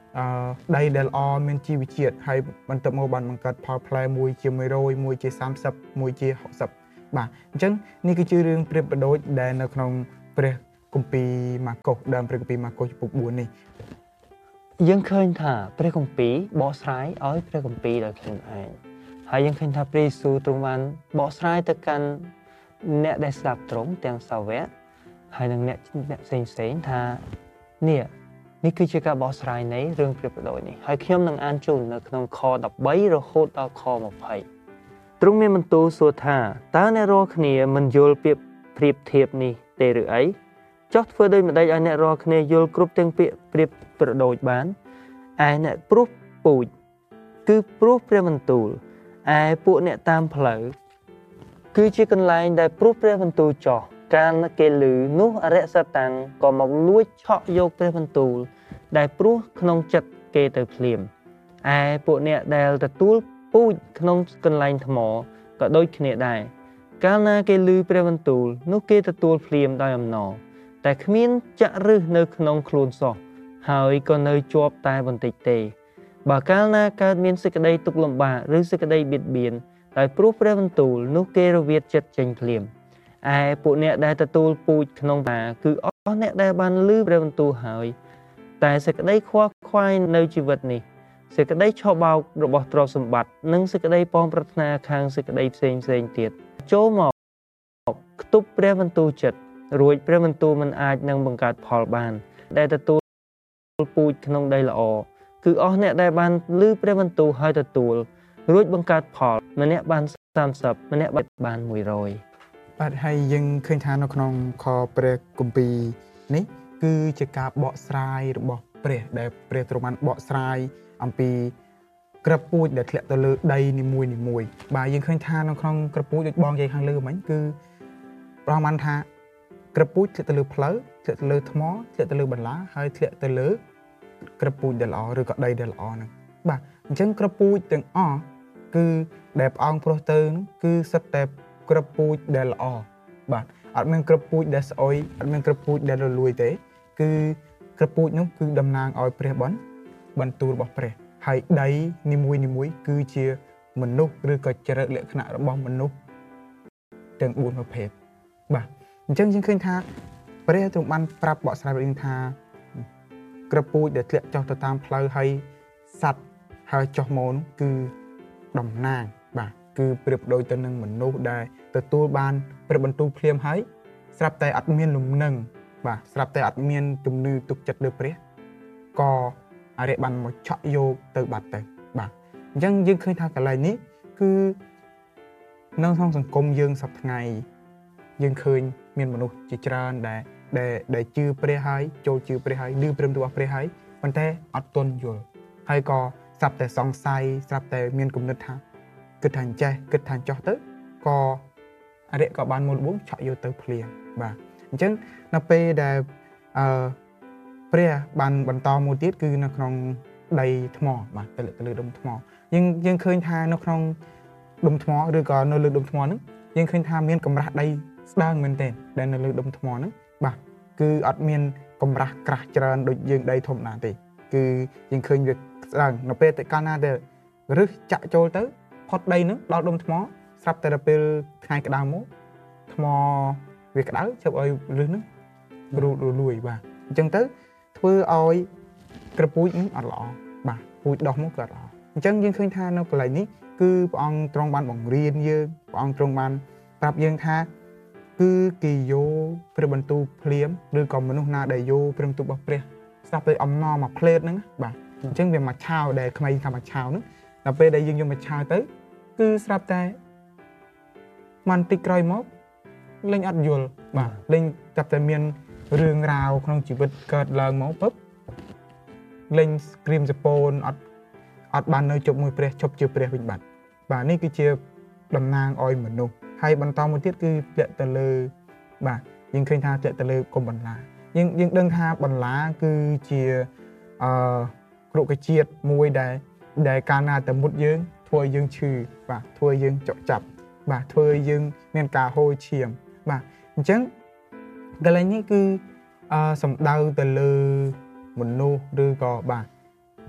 អឺដីដែលល្អមានជីវជាតិហើយបន្ទាប់មកបានបង្កើតផលផ្លែមួយជាមួយរយមួយជាសាមសិបមួយជាហកសិបបាទអញ្ចឹងនេះគឺជារឿងប្រៀបប្រដូចដែលនៅក្នុងព្រះគម្ពីរម៉ាកុសដើមព្រះគម្ពីរម៉ាកុសចំពុកបួននេះយើងឃើញថាព្រះគម្ពីរបកស្រាយឲ្យព្រះគម្ពីរដោយខ្លួនឯងហើយយើងឃើញថាព្រះយេស៊ូវទ្រង់បានបកស្រាយទៅកាន់អ្នកដែលស្ដាប់ទ្រង់ទាំងសាវកហើយនិងអ្នកអ្នកផ្សេងផ្សេងថានេះនេះគឺជាការបកស្រាយនៃរឿងប្រៀបប្រដូចនេះហើយខ្ញុំនឹងអានជូននៅក្នុងខដប់បីរហូតដល់ខម្ភៃទ្រង់មានបន្ទូលសួរថាតើអ្នករាល់គ្នាមិនយល់ពាក្យប្រៀបធៀបនេះទេឬអីចុះធ្វើដូចម្ដេចឲ្យអ្នករាល់គ្នាយល់គ្រប់ទាំងពាក្យប្រៀបប្រដូចបានឯអ្នកព្រោះពូជគឺព្រោះព្រះបន្ទូលឯពួកអ្នកតាមផ្លូវគឺជាកន្លែងដែលព្រោះព្រះបន្ទូលចោះកាលគេឮនោះអរិយសតាំងក៏មកលួចឆក់យកព្រះបន្ទូលដែលព្រោះក្នុងចិត្តគេទៅភ្លាមឯពួកអ្នកដែលទទួលពូជក្នុងកន្លែងថ្មក៏ដូចគ្នាដែរកាលណាគេឮព្រះបន្ទូលនោះគេទទួលភ្លាមដោយអំណរតែគ្មានចាក់រឹសនៅក្នុងខ្លួនសោះហើយក៏នៅជាប់តែបន្តិចទេបើកាលណាកើតមានសេចក្តីទុក្ខលំបាកឬសេចក្តីបៀតបៀនដោយព្រោះព្រះបន្ទូលនោះគេរវាតចិត្តចេញភ្លាមឯពួកអ្នកដែលទទួលពូជក្នុងបាគឺអស់អ្នកដែលបានឮព្រះបន្ទូលហើយតែសេចក្តីខ្វល់ខ្វាយនៅជីវិតនេះសេចក្តីឆោបោករបស់ទ្រព្យសម្បត្តិនិងសេចក្តីប៉ងប្រាថ្នាខាងសេចក្តីផ្សេងផ្សេងទៀតចូលមកខ្ទប់ព្រះបន្ទូលចិត្តរួចព្រះបន្ទូលមិនអាចនឹងបង្កើតផលបានដែលទទួលពូជក្នុងដីល្អគឺអស់អ្នកដែលបានឮព្រះបន្ទូលហើយទទួលរួចបង្កើតផលម្នាក់បានសាមសិបម្នាក់បានមួយរយបាទហើយយើងឃើញថានៅក្នុងខព្រះគម្ពីរនេះគឺជាការបកស្រាយរបស់ព្រះដែលព្រះទ្រង់បានបកស្រាយអំពីក្របពូជដែលធ្លាក់ទៅលើដីនីមួយនីមួយបាទយើងឃើញថានៅក្នុងក្របពូជដូចបងនិយាយខាងលើមិញគឺប្រហែលថាក្របពូជធ្លាក់ទៅលើផ្លូវធ្លាក់ទៅលើថ្មធ្លាក់ទៅលើបន្លាហើយធ្លាក់ទៅលើក្របពូជដែលល្អឬក៏ដីដែលល្អហ្នឹងបាទអញ្ចឹងក្របពូជទាំងអស់គឺដែលព្រះអង្គព្រោះទៅហ្នឹងគឺសិតតែក្របពូជដែលល្អបាទអត់មានក្របពូជដែលស្អុយអត់មានក្របពូជដែលរលួយទេគឺក្របពូជនោះគឺតំណាងឲ្យព្រះបន្បន្ទូលរបស់ព្រះហើយដីនីមួយនីមួយគឺជាមនុស្សឬក៏ចរិតលក្ខណៈរបស់មនុស្សទាំងបួនប្រភេទបាទអញ្ចឹងយើងឃើញថាព្រះទ្រង់បានប្រាប់បកស្រាយវិញថាក្របពូជដែលធ្លាក់ចុះទៅតាមផ្លូវហើយសត្វហើយចុះមកនោះគឺតំណាងបាទគឺប្រៀបដូចទៅនឹងមនុស្សដែលទទួលបានព្រះបន្ទូលភ្លាមហើយស្រាប់តែអត់មានលំនឹងបាទស្រាប់តែអត់មានជំនឿទុកចិត្តលើព្រះក៏អរិយបានមកឆក់យកទៅបាត់ទៅបាទអញ្ចឹងយើងឃើញថាកន្លែងនេះគឺនៅក្នុងសង្គមយើងសប្តាហ៍ថ្ងៃយើងឃើញមានមនុស្សជាច្រើនដែលដែលដែលជឿព្រះហើយចូលជឿព្រះហើយឮព្រមរបស់ព្រះហើយប៉ុន្តែអត់ទាន់យល់ហើយក៏ស្រាប់តែសង្ស័យស្រាប់តែមានគំនិតថាគិតថាអញ្ចេះគិតថាចោះទៅក៏អរិយក៏បានមូលបួងឆក់យកទៅភ្លាមបាទអញ្ចឹងនៅពេលដែលអឺព្រះបានបន្តមួយទៀតគឺនៅក្នុងដីថ្មបាទទៅលើទៅលើដុំថ្មយើងយើងឃើញថានៅក្នុងដុំថ្មឬក៏នៅលើដុំថ្មហ្នឹងយើងឃើញថាមានកម្រាស់ដីស្ដើងមែនទែនដែលនៅលើដុំថ្មហ្នឹងបាទគឺអត់មានកម្រាស់ក្រាស់ច្រើនដូចយើងដីធម្មតាទេគឺយើងឃើញវាស្ដើងនៅពេលតែកាលណាដែលរឹសចាក់ចូលទៅផុតដីហ្នឹងដល់ដុំថ្មស្រាប់តែដល់ពេលថ្ងៃក្តៅមកថ្មវាក្តៅជប់ឲ្យរឹសហ្នឹងរលួយបាទអញ្ចឹងទៅធ្វើឲ្យក្របពូជហ្នឹងអត់ល្អបាទពូជដោះមកក៏អត់ល្អអញ្ចឹងយើងឃើញថានៅកន្លែងនេះគឺព្រះអង្គទ្រង់បានបង្រៀនយើងព្រះអង្គទ្រង់បានប្រាប់យើងថាគឺគេយកព្រះបន្ទូលភ្លាមឬក៏មនុស្សណាដែលយកព្រះបន្ទូលរបស់ព្រះស្ដាប់ទៅអំណរមកផ្លេតហ្នឹងបាទអញ្ចឹងវាមកឆាវដែលខ្មែរថាមកឆាវហ្នឹងដល់ពេលដែលយើងយកមកឆាវទៅគឺស្រាប់តែមិនតិចក្រោយមកលេងអត់យល់បាទលេងចាប់តែមានរឿងរ៉ាវក្នុងជីវិតកើតឡើងមកពឹបលេងក្រៀមសពូនអត់អត់បាននៅជប់មួយព្រះជប់ជឿព្រះវិញបាត់បាទនេះគឺជាតំណាងឲ្យមនុស្សហើយបន្តមួយទៀតគឺធ្លាក់ទៅលើបាទយើងឃើញថាធ្លាក់ទៅលើគុំបន្លាយើងយើងដឹងថាបន្លាគឺជាអឺរុក្ខជាតិមួយដែលដែលកាលណាតែមុតយើងធ្វើឲ្យយើងឈឺបាទធ្វើឲ្យយើងចុកចាប់បាទធ្វើឲ្យយើងមានការហូរឈាមបាទអញ្ចឹងកន្លែងនេះគឺអឺសំដៅទៅលើមនុស្សឬក៏បាទ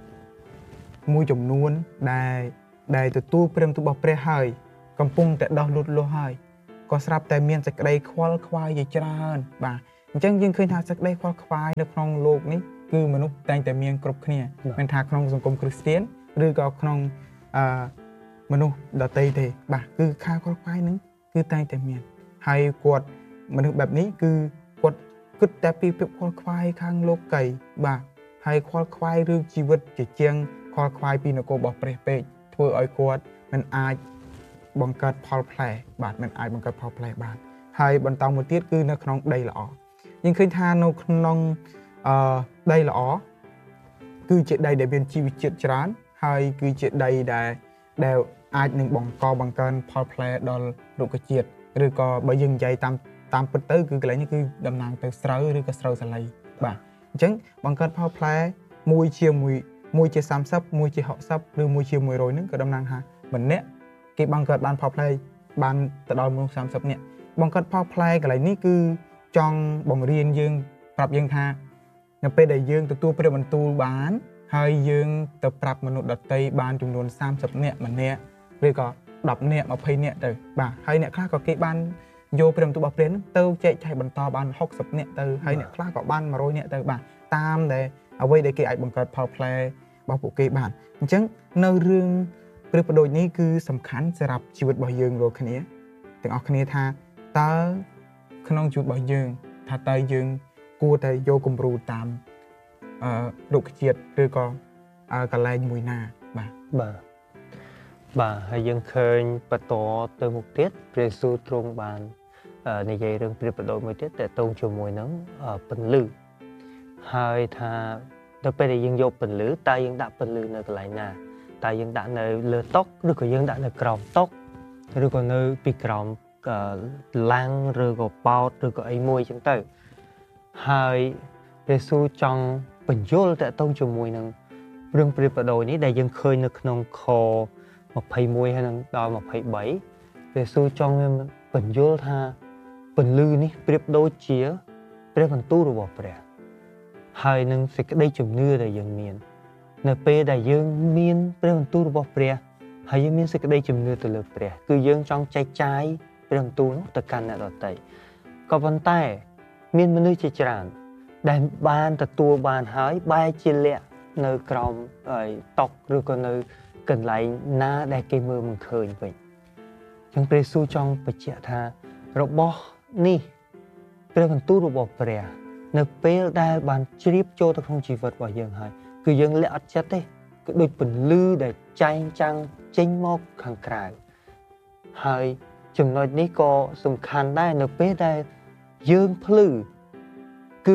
មួយចំនួនដែលដែលទទួលព្រមរបស់ព្រះហើយកំពុងតែដោះលូតលាស់ហើយក៏ស្រាប់តែមានសេចក្តីខ្វល់ខ្វាយជាច្រើនបាទអញ្ចឹងយើងឃើញថាសេចក្តីខ្វល់ខ្វាយនៅក្នុងโลกនេះគឺមនុស្សតែងតែមានគ្រប់គ្នាមិនថាក្នុងសង្គមគ្រីស្ទានឬក៏ក្នុងអឺមនុស្សដទៃទេបាទគឺការខ្វល់ខ្វាយហ្នឹងគឺតែងតែមានហើយគាត់មនុស្សបែបនេះគឺគាត់គិតតែពីភាពខ្វល់ខ្វាយខាងលោកីបាទហើយខ្វល់ខ្វាយរឿងជីវិតជាជាងខ្វល់ខ្វាយពីនគររបស់ព្រះពេកធ្វើឲ្យគាត់មិនអាចបង្កើតផលផ្លែបាទមិនអាចបង្កើតផលផ្លែបានហើយបន្តមួយទៀតគឺនៅក្នុងដីល្អយើងឃើញថានៅក្នុងអឺដីល្អគឺជាដីដែលមានជីវជាតិច្រើនហើយគឺជាដីដែលដែលអាចនឹងបង្កបង្កើនផលផ្លែដល់រុក្ខជាតិឬក៏បើយើងនិយាយតាមតាមពិតទៅគឺកន្លែងនេះគឺតំណាងទៅស្រូវឬក៏ស្រូវសាលីបាទអញ្ចឹងបង្កើតផលផ្លែមួយជាមួយមួយជាសាមសិបមួយជាហុកសិបឬមួយជាមួយរយហ្នឹងក៏តំណាងថាម្នាក់គេបង្កើតបានផលផ្លែបានទៅដល់មនុស្សសាមសិបនាក់បង្កើតផលផ្លែកន្លែងនេះគឺចង់បង្រៀនយើងប្រាប់យើងថានៅពេលដែលយើងទទួលព្រះបន្ទូលបានហើយយើងទៅប្រាប់មនុស្សដទៃបានចំនួនសាមសិបនាក់ម្នាក់ឬក៏ដប់នាក់ម្ភៃនាក់ទៅបាទហើយអ្នកខ្លះក៏គេបានយកព្រះបន្ទូលរបស់ព្រះនឹងទៅចែកចាយបន្តបានហុកសិបនាក់ទៅហើយអ្នកខ្លះក៏បានមួយរយនាក់ទៅបាទតាមដែលអ្វីដែលគេអាចបង្កើតផលផ្លែរបស់ពួកគេបានអញ្ចឹងនៅរឿងព្រះបដូចនេះគឺសំខាន់សម្រាប់ជីវិតរបស់យើងរាល់គ្នាទាំងអស់គ្នាថាតើក្នុងជីវិតរបស់យើងថាតើយើងគួរតែយកគំរូតាមអឺរុក្ខជាតិឬក៏កន្លែងមួយណាបាទបាទបាទហើយយើងឃើញបន្តទៅមុខទៀតព្រះយេស៊ូវទ្រង់បាននិយាយរឿងព្រះបដូចមួយទៀតតើតងជាមួយនឹងពន្លឺហើយថាដល់ពេលដែលយើងយកពន្លឺតើយើងដាក់ពន្លឺនៅកន្លែងណាតើយើងដាក់នៅលើតុឬក៏យើងដាក់នៅក្រោមតុឬក៏នៅពីក្រោមឡាំងឬក៏ប៉ោតឬក៏អីមួយចឹងទៅហើយព្រះយេស៊ូវចង់បញ្យល់តើតងជាមួយនឹងរឿងព្រះបដូចនេះដែលយើងឃើញនៅក្នុងខម្ភៃមួយហើយនឹងដល់ម្ភៃបីព្រះយេស៊ូវចង់បញ្យល់ថាពន្លឺនេះប្រៀបដូចជាព្រះបន្ទូលរបស់ព្រះហើយនឹងសេចក្តីជំនឿដែលយើងមាននៅពេលដែលយើងមានព្រះបន្ទូលរបស់ព្រះហើយយើងមានសេចក្តីជំនឿទៅលើព្រះគឺយើងចង់ចែកចាយព្រះបន្ទូលនោះទៅកាន់អ្នកដទៃក៏ប៉ុន្តែមានមនុស្សជាច្រើនដែលបានទទួលបានហើយបែរជាលាក់នៅក្រោមតុឬក៏នៅកន្លែងណាដែលគេមើលមិនឃើញវិញចឹងព្រះយេស៊ូវចង់បញ្ជាក់ថារបស់នេះព្រះបន្ទូលរបស់ព្រះនៅពេលដែលបានជ្រាបចូលទៅក្នុងជីវិតរបស់យើងហើយគឺយើងលាក់អត់ចិត្តទេគឺដូចពន្លឺដែលចែងចាំងចេញមកខាងក្រៅហើយចំណុចនេះក៏សំខាន់ដែរនៅពេលដែលយើងភ្លឺគឺ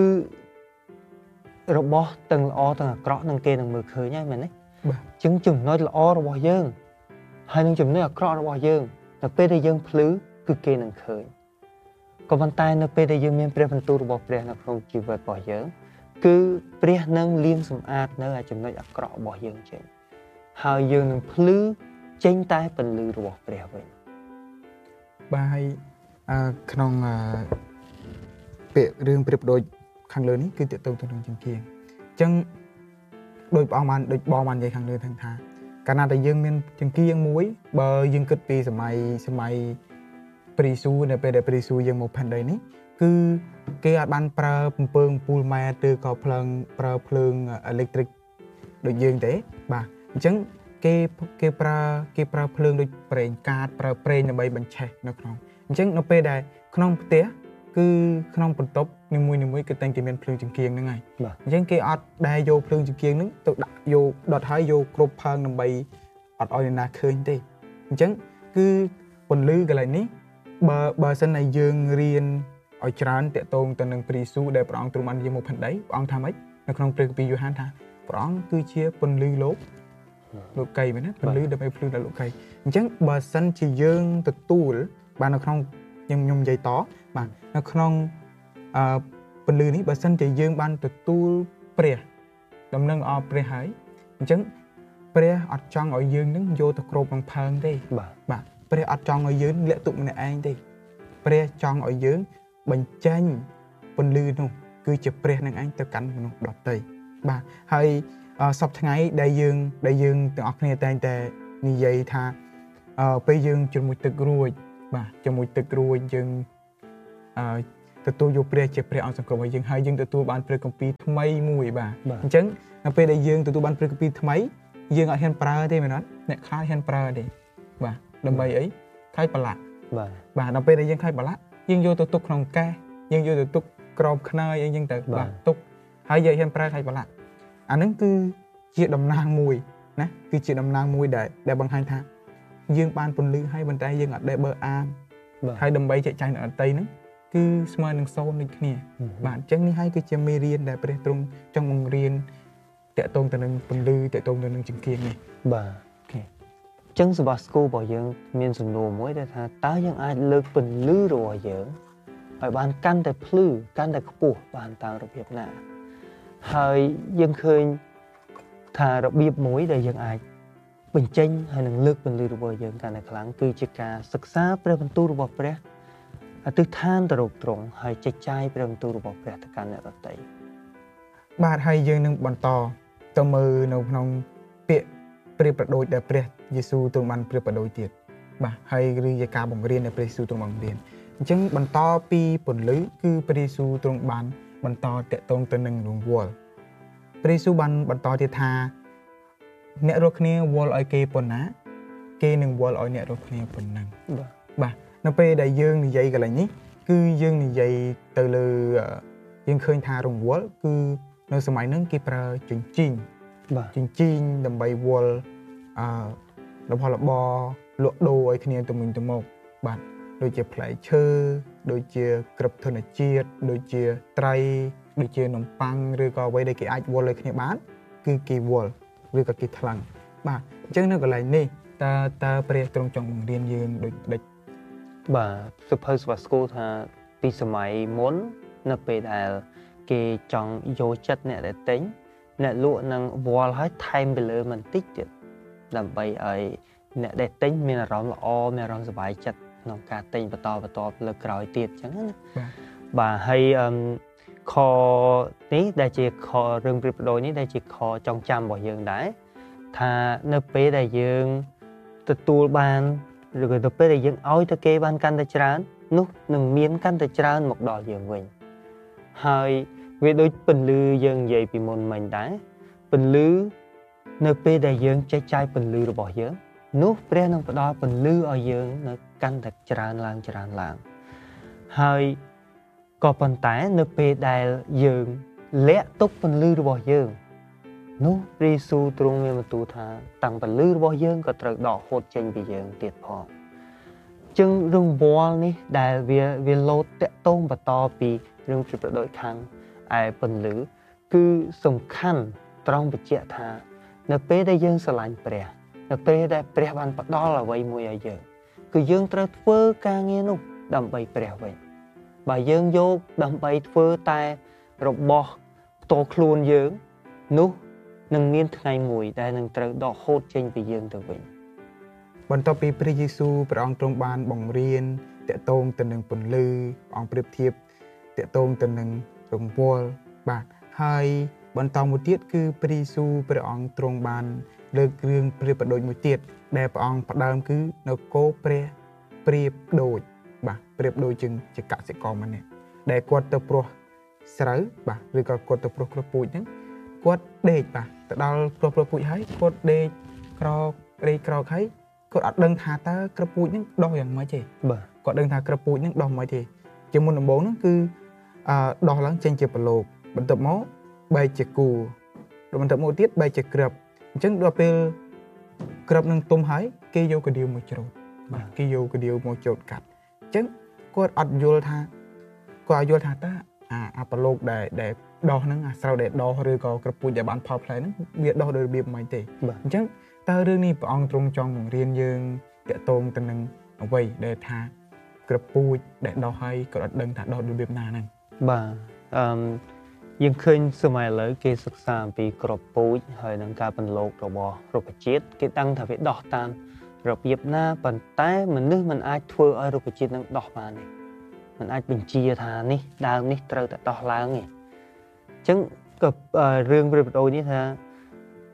របស់ទាំងល្អទាំងអាក្រក់នឹងគេនឹងមើលឃើញហើយមែនទេបាទអញ្ចឹងចំណុចល្អរបស់យើងហើយនឹងចំណុចអាក្រក់របស់យើងនៅពេលដែលយើងភ្លឺគឺគេនឹងឃើញក៏ប៉ុន្តែនៅពេលដែលយើងមានព្រះបន្ទូលរបស់ព្រះនៅក្នុងជីវិតរបស់យើងគឺព្រះនឹងលាងសម្អាតនៅចំណុចអាក្រក់របស់យើងចេញហើយយើងនឹងភ្លឺចេញតែពន្លឺរបស់ព្រះវិញបាទហើយក្នុងពាក្យរឿងប្រៀបដូចខាងលើនេះគឺតើតើទៅនឹងចង្គៀងអញ្ចឹងដោយព្រះអង្គបានដូចបងបាននិយាយខាងលើថាកាលណាតែយើងមានចង្គៀងមួយបើយើងគិតពីសម័យសម័យព្រះយេស៊ូវនៅពេលដែលព្រះយេស៊ូវយើងមកផែនដីនេះគឺគេអាចបានប្រើពំពើងពូលម៉ែឬក៏ភ្លើងប្រើភ្លើងអេឡិចត្រូលិកដូចយើងទេបាទអញ្ចឹងគេគេប្រើគេប្រើភ្លើងដូចប្រេងកាតប្រើប្រេងដើម្បីបញ្ឆេះនៅក្នុងអញ្ចឹងនៅពេលដែលក្នុងផ្ទះគឺក្នុងបន្ទប់នីមួយនីមួយគឺតែងតែមានភ្លើងចង្គៀងហ្នឹងហើយអញ្ចឹងគេអត់ដែលយកភ្លើងចង្គៀងហ្នឹងទៅដាក់យកដុតហើយយកគ្រប់ផើងដើម្បីអត់ឲ្យអ្នកណាឃើញទេអញ្ចឹងគឺពន្លឺកន្លែងនេះបើបើសិនតែយើងរៀនឲ្យច្រើនតកតងទៅនឹងព្រះយេស៊ូវដែលព្រះអង្គទ្រង់បានយាងមកផែនដីព្រះអង្គថាម៉េចនៅក្នុងព្រះគម្ពីរយូហានថាព្រះអង្គគឺជាពន្លឺលោកលោកីមែនណាពន្លឺដើម្បីភ្លឺដល់លោកីអញ្ចឹងបើសិនជាយើងទទួលបាននៅក្នុងខ្ញុំខ្ញុំនិយាយតបាទនៅក្នុងអឺពន្លឺនេះបើសិនជាយើងបានទទួលព្រះដំណឹងល្អព្រះហើយអញ្ចឹងព្រះអត់ចង់ឲ្យយើងនឹងយកទៅគ្របនឹងផើងទេបាទបាទព្រះអត់ចង់ឲ្យយើងលាក់ទុកម្នាក់ឯងទេព្រះចង់ឲ្យយើងបញ្ចេញពន្លឺនោះគឺជាព្រះនឹងឯងទៅកាន់មនុស្សដទៃបាទហើយអសពថ្ងៃដែលយើងដែលយើងទាំងអស់គ្នាតែងតែនិយាយថាអឺពេលយើងជាមួយទឹករួចបាទជាមួយទឹករួចយើងអឺទទួលយកព្រះជាព្រះអង្គសង្គ្រោះរបស់យើងហើយយើងទទួលបានព្រះគម្ពីរថ្មីមួយបាទអញ្ចឹងនៅពេលដែលយើងទទួលបានព្រះគម្ពីរថ្មីយើងអត់ហ៊ានប្រើទេមែនអត់អ្នកខ្លាចហ៊ានប្រើទេបាទដើម្បីអីខ្លាចប្រឡាក់បាទបាទដល់ពេលដែលយើងខ្លាចប្រឡាក់យើងយកទៅទុកក្នុងកែសយើងយកទៅទុកក្រោមខ្នើយអីចឹងទៅបាទទុកហើយយើងហ៊ានប្រើខ្លាចប្រឡាក់អាហ្នឹងគឺជាតំណាងមួយណាគឺជាតំណាងមួយដែលដែលបង្ហាញថាយើងបានពន្លឺហើយប៉ុន្តែយើងអត់ដែលបើអាមហើយដើម្បីចែកចាយនៅអតីហ្នឹងគឺស្មើនឹងសូន្យដូចគ្នាបាទអញ្ចឹងនេះហើយគឺជាមេរៀនដែលព្រះទ្រង់ចង់បង្រៀនតកតងទៅនឹងពន្លឺតកតងទៅនឹងចង្កៀងនេះបាទអូខេអញ្ចឹងសម្រាប់ស្គូរបស់យើងមានសំណួរមួយដែលថាតើយើងអាចលើកពន្លឺរបស់យើងឲ្យបានកាន់តែភ្លឺកាន់តែខ្ពស់បានតាមរបៀបណាហើយយើងឃើញថារបៀបមួយដែលយើងអាចបញ្ចេញហើយនឹងលើកពន្លឺរបស់យើងកាន់តែខ្លាំងគឺជាការសិក្សាព្រះបន្ទូលរបស់ព្រះអធិដ្ឋានទៅរកទ្រង់ហើយចែកចាយព្រះបន្ទូលរបស់ព្រះទៅកាន់អ្នកដទៃបាទហើយយើងនឹងបន្តទៅមើលនៅក្នុងពាក្យព្រះប្រដូចដែលព្រះយេស៊ូវទ្រង់បានព្រះប្រដូចទៀតបាទហើយឬជាការបង្រៀនដែលព្រះយេស៊ូវទ្រង់បង្រៀនអញ្ចឹងបន្តពីពន្លឺគឺព្រះយេស៊ូវទ្រង់បានបន្តតកតងទៅនឹងរង្វល់ព្រះយេស៊ូវបានបន្តទៀតថាអ្នករស់គ្នាវល់ឲ្យគេប៉ុណ្ណាគេនឹងវល់ឲ្យអ្នករស់គ្នាប៉ុណ្ណឹងបាទបាទនៅពេលដែលយើងនិយាយកន្លែងនេះគឺយើងនិយាយទៅលើយើងឃើញថារង្វល់គឺនៅសម័យហ្នឹងគេប្រើជញ្ជីងបាទជញ្ជីងដើម្បីវល់អឺរបស់របរលក់ដូរឲ្យគ្នាទៅវិញទៅមកបាទដូចជាផ្លែឈើដូចជាក្រឹបធនជាតិដូចជាត្រីដូចជានំប៉័ងឬក៏អ្វីដែលគេអាចវល់ឲ្យគ្នាបានគឺគេវល់ឬក៏គេថ្លឹងបាទអញ្ចឹងនៅកន្លែងនេះតើតើព្រះទ្រង់ចង់បង្រៀនយើងដូចដូចបាទសុភៅស្វាស្គូថាពីសម័យមុននៅពេលដែលគេចង់យកចិត្តអ្នកដែលទិញអ្នកលក់នឹងវល់ឲ្យថែមទៅលើបន្តិចទៀតដើម្បីឲ្យអ្នកដែលទិញមានអារម្មណ៍ល្អមានអារម្មណ៍សប្បាយចិត្តក្នុងការទិញបន្តបន្តលើក្រោយទៀតអញ្ចឹងណាបាទហើយអឺខនេះដែលជាខរឿងព្រៀបប្រដូចនេះដែលជាខចងចាំរបស់យើងដែរថានៅពេលដែលយើងទទួលបានឬក៏ទៅពេលដែលយើងឲ្យទៅគេបានកាន់តែច្រើននោះនឹងមានកាន់តែច្រើនមកដល់យើងវិញហើយវាដូចពន្លឺយើងនិយាយពីមុនមិញដែរពន្លឺនៅពេលដែលយើងចែកចាយពន្លឺរបស់យើងនោះព្រះនឹងផ្ដល់ពន្លឺឲ្យយើងនៅកាន់តែច្រើនឡើងច្រើនឡើងហើយក៏ប៉ុន្តែនៅពេលដែលយើងលាក់ទុកពន្លឺរបស់យើងនោះព្រះយេស៊ូវទ្រង់មានបន្ទូលថាតាំងពន្លឺរបស់យើងក៏ត្រូវដកហូតចេញពីយើងទៀតផងចឹងរឿងវល់នេះដែលវាវាលោតតាក់ទងបន្តពីរឿងព្រៀបប្រដូចខាងឯពន្លឺគឺសំខាន់ត្រង់បញ្ជាក់ថានៅពេលដែលយើងស្រឡាញ់ព្រះនៅពេលដែលព្រះបានផ្ដល់អ្វីមួយឲ្យយើងគឺយើងត្រូវធ្វើការងារនោះដើម្បីព្រះវិញបើយើងយកដើម្បីធ្វើតែរបស់ផ្ទាល់ខ្លួនយើងនោះនឹងមានថ្ងៃមួយដែលនឹងត្រូវដកហូតចេញពីយើងទៅវិញបន្ទាប់ពីព្រះយេស៊ូវព្រះអង្គទ្រង់បានបង្រៀនតកតងទៅនឹងពន្លឺព្រះអង្គប្រៀបធៀបតកតងទៅនឹងរង្វល់បាទហើយបន្តមួយទៀតគឺព្រះយេស៊ូវព្រះអង្គទ្រង់បានលើករឿងប្រៀបប្រដូចមួយទៀតដែលព្រះអង្គផ្ដើមគឺនៅគោព្រះប្រៀបដូចបាទប្រៀបដូចជាជាកសិករម្នាក់ដែលគាត់ទៅព្រោះស្រូវបាទឬក៏គាត់ទៅព្រោះគ្រាប់ពូជហ្នឹងគាត់ដេកបាទទៅដល់ព្រោះគ្រាប់ពូជហើយគាត់ដេកក្រោកដេកក្រោកហើយគាត់អត់ដឹងថាតើគ្រាប់ពូជហ្នឹងដោះយ៉ាងម៉េចទេបាទគាត់ដឹងថាគ្រាប់ពូជហ្នឹងដោះមិនទេជាមុនដំបូងហ្នឹងគឺអឺដោះឡើងចេញជាប្រឡូកបន្ទាប់មកបែកជាគូបន្ទាប់មកទៀតបែកជាក្របអញ្ចឹងដល់ពេលក្របនឹងទុំហើយគេយកកាដៀវមកច្រូតបាទគេយកកាដៀវមកច្រូតកាត់អញ្ចឹងគាត់អត់យល់ថាគាត់អត់យល់ថាតើអាអាប្រឡូកដែលដែលដោះហ្នឹងអាស្រូវដែលដោះឬក៏ក្របពូជដែលបានផលផ្លែហ្នឹងវាដោះដោយរបៀបមិនទេអញ្ចឹងតើរឿងនេះព្រះអង្គទ្រង់ចង់បង្រៀនយើងតកតងទៅនឹងអ្វីដែលថាក្របពូជដែលដោះហើយគាត់អត់ដឹងថាដោះរបៀបណាហ្នឹងបាទអឺយើងឃើញសម័យឥឡូវគេសិក្សាអំពីក្របពូជហើយនឹងការបន្លករបស់រុក្ខជាតិគេដឹងថាវាដោះតាមរបៀបណាប៉ុន្តែមនុស្សមិនអាចធ្វើឲ្យរុក្ខជាតិនឹងដោះបានទេមិនអាចបញ្ជាថានេះដើមនេះត្រូវតែដោះឡើងទេអញ្ចឹងក៏រឿងប្រៀបប្រដូចនេះថា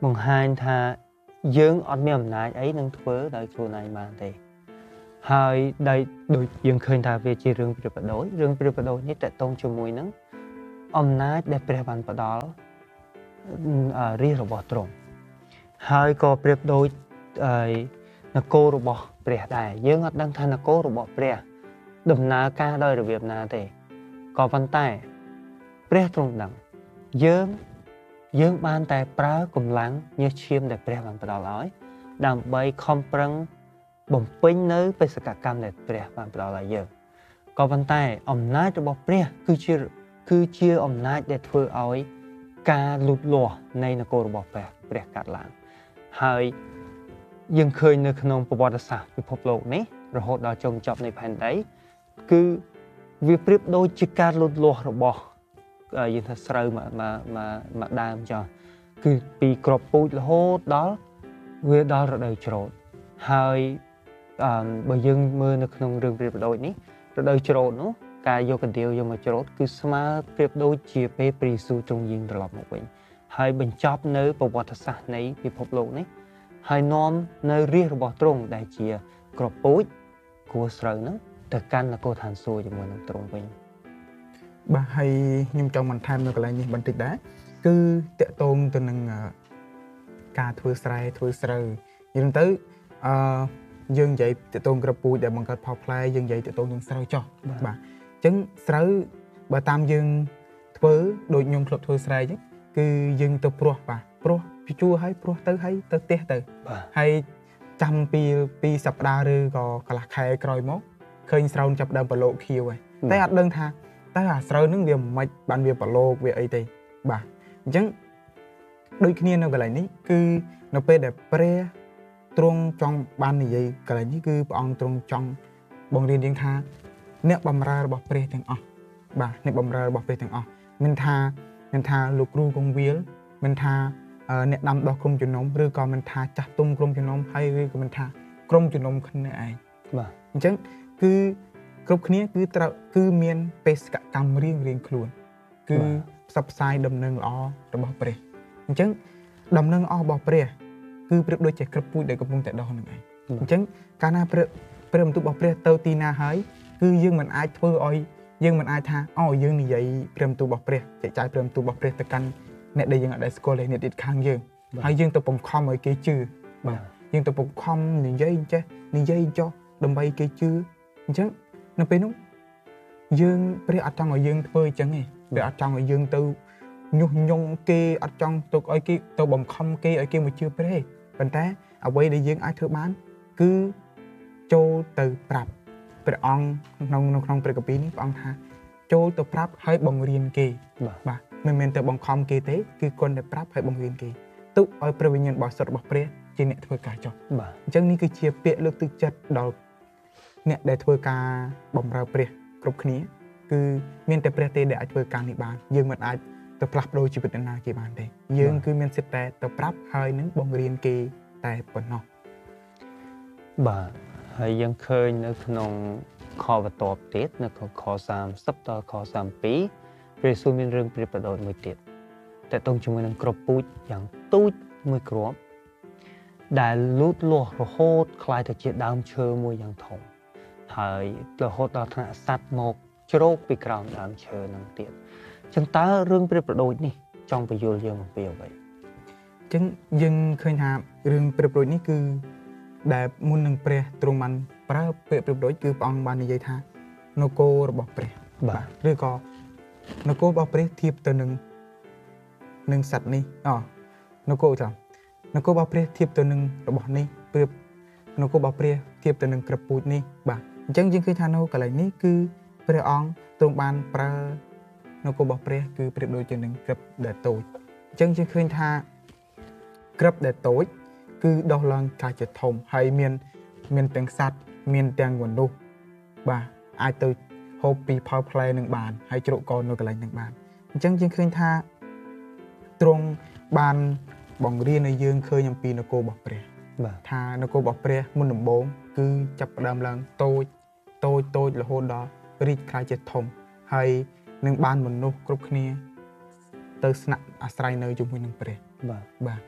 បង្ហាញថាយើងអត់មានអំណាចអីនឹងធ្វើដោយខ្លួនឯងបានទេហើយដោយដូចយើងឃើញថាវាជារឿងព្រាបបដូចរឿងព្រាបបដូចនេះតកតងជាមួយនឹងអំណាចដែលព្រះបានផ្ដល់រាជរបស់ទ្រង់ហើយក៏ប្រៀបដូចនគររបស់ព្រះដែរយើងអត់ដឹងថានគររបស់ព្រះដំណើរការដោយរបៀបណាទេក៏ប៉ុន្តែព្រះទ្រង់ដឹងយើងយើងបានតែប្រើកម្លាំងញើសឈាមដែលព្រះបានផ្ដល់ឲ្យដើម្បីខំប្រឹងបំពេញនៅបេសកកម្មដែលព្រះបានផ្ដល់ឲ្យយើងក៏ប៉ុន្តែអំណាចរបស់ព្រះគឺជាគឺជាអំណាចដែលធ្វើឲ្យការលូតលាស់នៃនគររបស់ព្រះព្រះកាត់ឡើងហើយយើងឃើញនៅក្នុងប្រវត្តិសាស្ត្រពិភពលោកនេះរហូតដល់ចុងចប់នៃផែនដីគឺវាប្រៀបដូចជាការលូតលាស់របស់យើងថាស្រូវមួយមួយដើមចុះគឺពីក្របពូជរហូតដល់វាដល់រដូវច្រូតហើយអឺបើយើងមើលនៅក្នុងរឿងប្រៀបដូចនេះរដូវច្រូតនោះការយកកណ្ដៀវយកមកច្រូតគឺស្មើប្រៀបដូចជាពេលព្រះយេស៊ូវទ្រង់យាងត្រឡប់មកវិញហើយបញ្ចប់នៅប្រវត្តិសាស្ត្រនៃពិភពលោកនេះហើយនាំនៅរាជរបស់ទ្រង់ដែលជាក្របពូជគួរស្រូវហ្នឹងទៅកាន់នគរឋានសួគ៌ជាមួយនឹងទ្រង់វិញបាទហើយខ្ញុំចង់បន្ថែមនៅកន្លែងនេះបន្តិចដែរគឺតកតងទៅនឹងការធ្វើស្រែធ្វើស្រូវនិយាយទៅអឺយើងនិយាយតកតងក្របពូជដែលបង្កើតផលផ្លែយើងនិយាយតកតងនឹងស្រូវចោះបាទអញ្ចឹងស្រូវបើតាមយើងធ្វើដូចខ្ញុំធ្លាប់ធ្វើស្រែអញ្ចឹងគឺយើងទៅព្រោះបាទព្រោះពីជួរឲ្យព្រោះទៅឲ្យទៅផ្ទះទៅហើយចាំពីពីសប្តាហ៍ឬក៏កន្លះខែក្រោយមកឃើញស្រូវចាប់ដើមប្រឡូកខៀវហើយតែអត់ដឹងថាតែអាស្រូវហ្នឹងវាមិនបានវាប្រឡូកវាអីទេបាទអញ្ចឹងដូចគ្នានៅកន្លែងនេះគឺនៅពេលដែលព្រះទ្រង់ចង់បាននិយាយកន្លែងនេះគឺព្រះអង្គទ្រង់ចង់បង្រៀនយើងថាអ្នកបម្រើរបស់ព្រះទាំងអស់បាទអ្នកបម្រើរបស់ព្រះទាំងអស់មិនថាមិនថាលោកគ្រូកងវិលមិនថាអ្នកដាំដុះក្រុមជំនុំឬក៏មិនថាចាស់ទុំក្រុមជំនុំហើយឬក៏មិនថាក្រុមជំនុំគ្នាឯងបាទអញ្ចឹងគឺគ្រប់គ្នាគឺត្រូវគឺមានបេសកកម្មរៀងរៀងខ្លួនគឺផ្សព្វផ្សាយដំណឹងល្អរបស់ព្រះអញ្ចឹងដំណឹងល្អរបស់ព្រះគឺប្រៀបដូចជាក្របពូជដែលកំពុងតែដុះនឹងឯងអញ្ចឹងកាលណាព្រះព្រះបន្ទូលរបស់ព្រះទៅទីណាហើយគឺយើងមិនអាចធ្វើឲ្យយើងមិនអាចថាអូយើងនិយាយព្រះបន្ទូលរបស់ព្រះចែកចាយព្រះបន្ទូលរបស់ព្រះទៅកាន់អ្នកដែលយើងអត់ដែលស្គាល់ទេអ្នកទៀតខាងយើងហើយយើងទៅបង្ខំឲ្យគេជឿបាទយើងទៅបង្ខំនិយាយចេះនិយាយចោះដើម្បីគេជឿអញ្ចឹងនៅពេលនោះយើងព្រះអត់ចង់ឲ្យយើងធ្វើអញ្ចឹងទេព្រះអត់ចង់ឲ្យយើងទៅញុះញង់គេអត់ចង់ទុកឲ្យគេទៅបង្ខំគេឲ្យគេមកជឿព្រះទេប៉ុន្តែអ្វីដែលយើងអាចធ្វើបានគឺចូលទៅប្រាប់ព្រះអង្គក្នុងក្នុងព្រះគម្ពីរនេះព្រះអង្គថាចូលទៅប្រាប់ហើយបង្រៀនគេបាទមិនមែនទៅបង្ខំគេទេគឺគ្រាន់តែប្រាប់ហើយបង្រៀនគេទុកឲ្យព្រះវិញ្ញាណបរិសុទ្ធរបស់ព្រះជាអ្នកធ្វើការចុះបាទអញ្ចឹងនេះគឺជាពាក្យលើកទឹកចិត្តដល់អ្នកដែលធ្វើការបម្រើព្រះគ្រប់គ្នាគឺមានតែព្រះទេដែលអាចធ្វើការនេះបានយើងមិនអាចទៅផ្លាស់ប្ដូរជីវិតអ្នកណាគេបានទេយើងគឺមានសិទ្ធិតែទៅប្រាប់ហើយនឹងបង្រៀនគេតែប៉ុណ្ណោះបាទហើយយើងឃើញនៅក្នុងខបន្ទាប់ទៀតនៅក្នុងខសាមសិបដល់ខសាមពីរព្រះយេស៊ូវមានរឿងប្រៀបប្រដូចមួយទៀតតែតងជាមួយនឹងក្របពូជយ៉ាងទូចមួយគ្រាប់ដែលលូតលាស់រហូតคล้ายទៅជាដើមឈើមួយយ៉ាងធំហើយរហូតដល់ថ្នាក់សត្វមកជ្រោកពីក្រោមដើមឈើនឹងទៀតអញ្ចឹងតើរឿងប្រៀបប្រដូចនេះចង់បញ្យល់យើងអំពីអ្វីអញ្ចឹងយើងឃើញថារឿងប្រៀបប្រដូចនេះគឺដែលមុននឹងព្រះទ្រង់បានប្រើពាក្យប្រៀបប្រដូចគឺព្រះអង្គបាននិយាយថានគររបស់ព្រះបាទឬក៏នគររបស់ព្រះធៀបទៅនឹងនឹងសត្វនេះអូនគរចាំនគររបស់ព្រះធៀបទៅនឹងរបស់នេះប្រៀបនគររបស់ព្រះធៀបទៅនឹងក្របពូជនេះបាទអញ្ចឹងយើងឃើញថានៅកន្លែងនេះគឺព្រះអង្គទ្រង់បានប្រើនគររបស់ព្រះគឺប្រៀបដូចជានឹងក្របដែលតូចអញ្ចឹងយើងឃើញថាក្របដែលតូចគឺដោះឡើងកាជាធំហើយមានមានទាំងសត្វមានទាំងមនុស្សបាទអាចទៅហូបពីផលផ្លែនឹងបានហើយជ្រកកនៅកន្លែងនឹងបានអញ្ចឹងយើងឃើញថាទ្រង់បានបង្រៀនឲ្យយើងឃើញអំពីនគររបស់ព្រះបាទថានគររបស់ព្រះមុនដំបូងគឺចាប់ផ្ដើមឡើងតូចតូចតូចរហូតដល់រីកក្លាយជាធំហើយនឹងបានមនុស្សគ្រប់គ្នាទៅស្នាក់អាស្រ័យនៅជាមួយនឹងព្រះបាទបាទ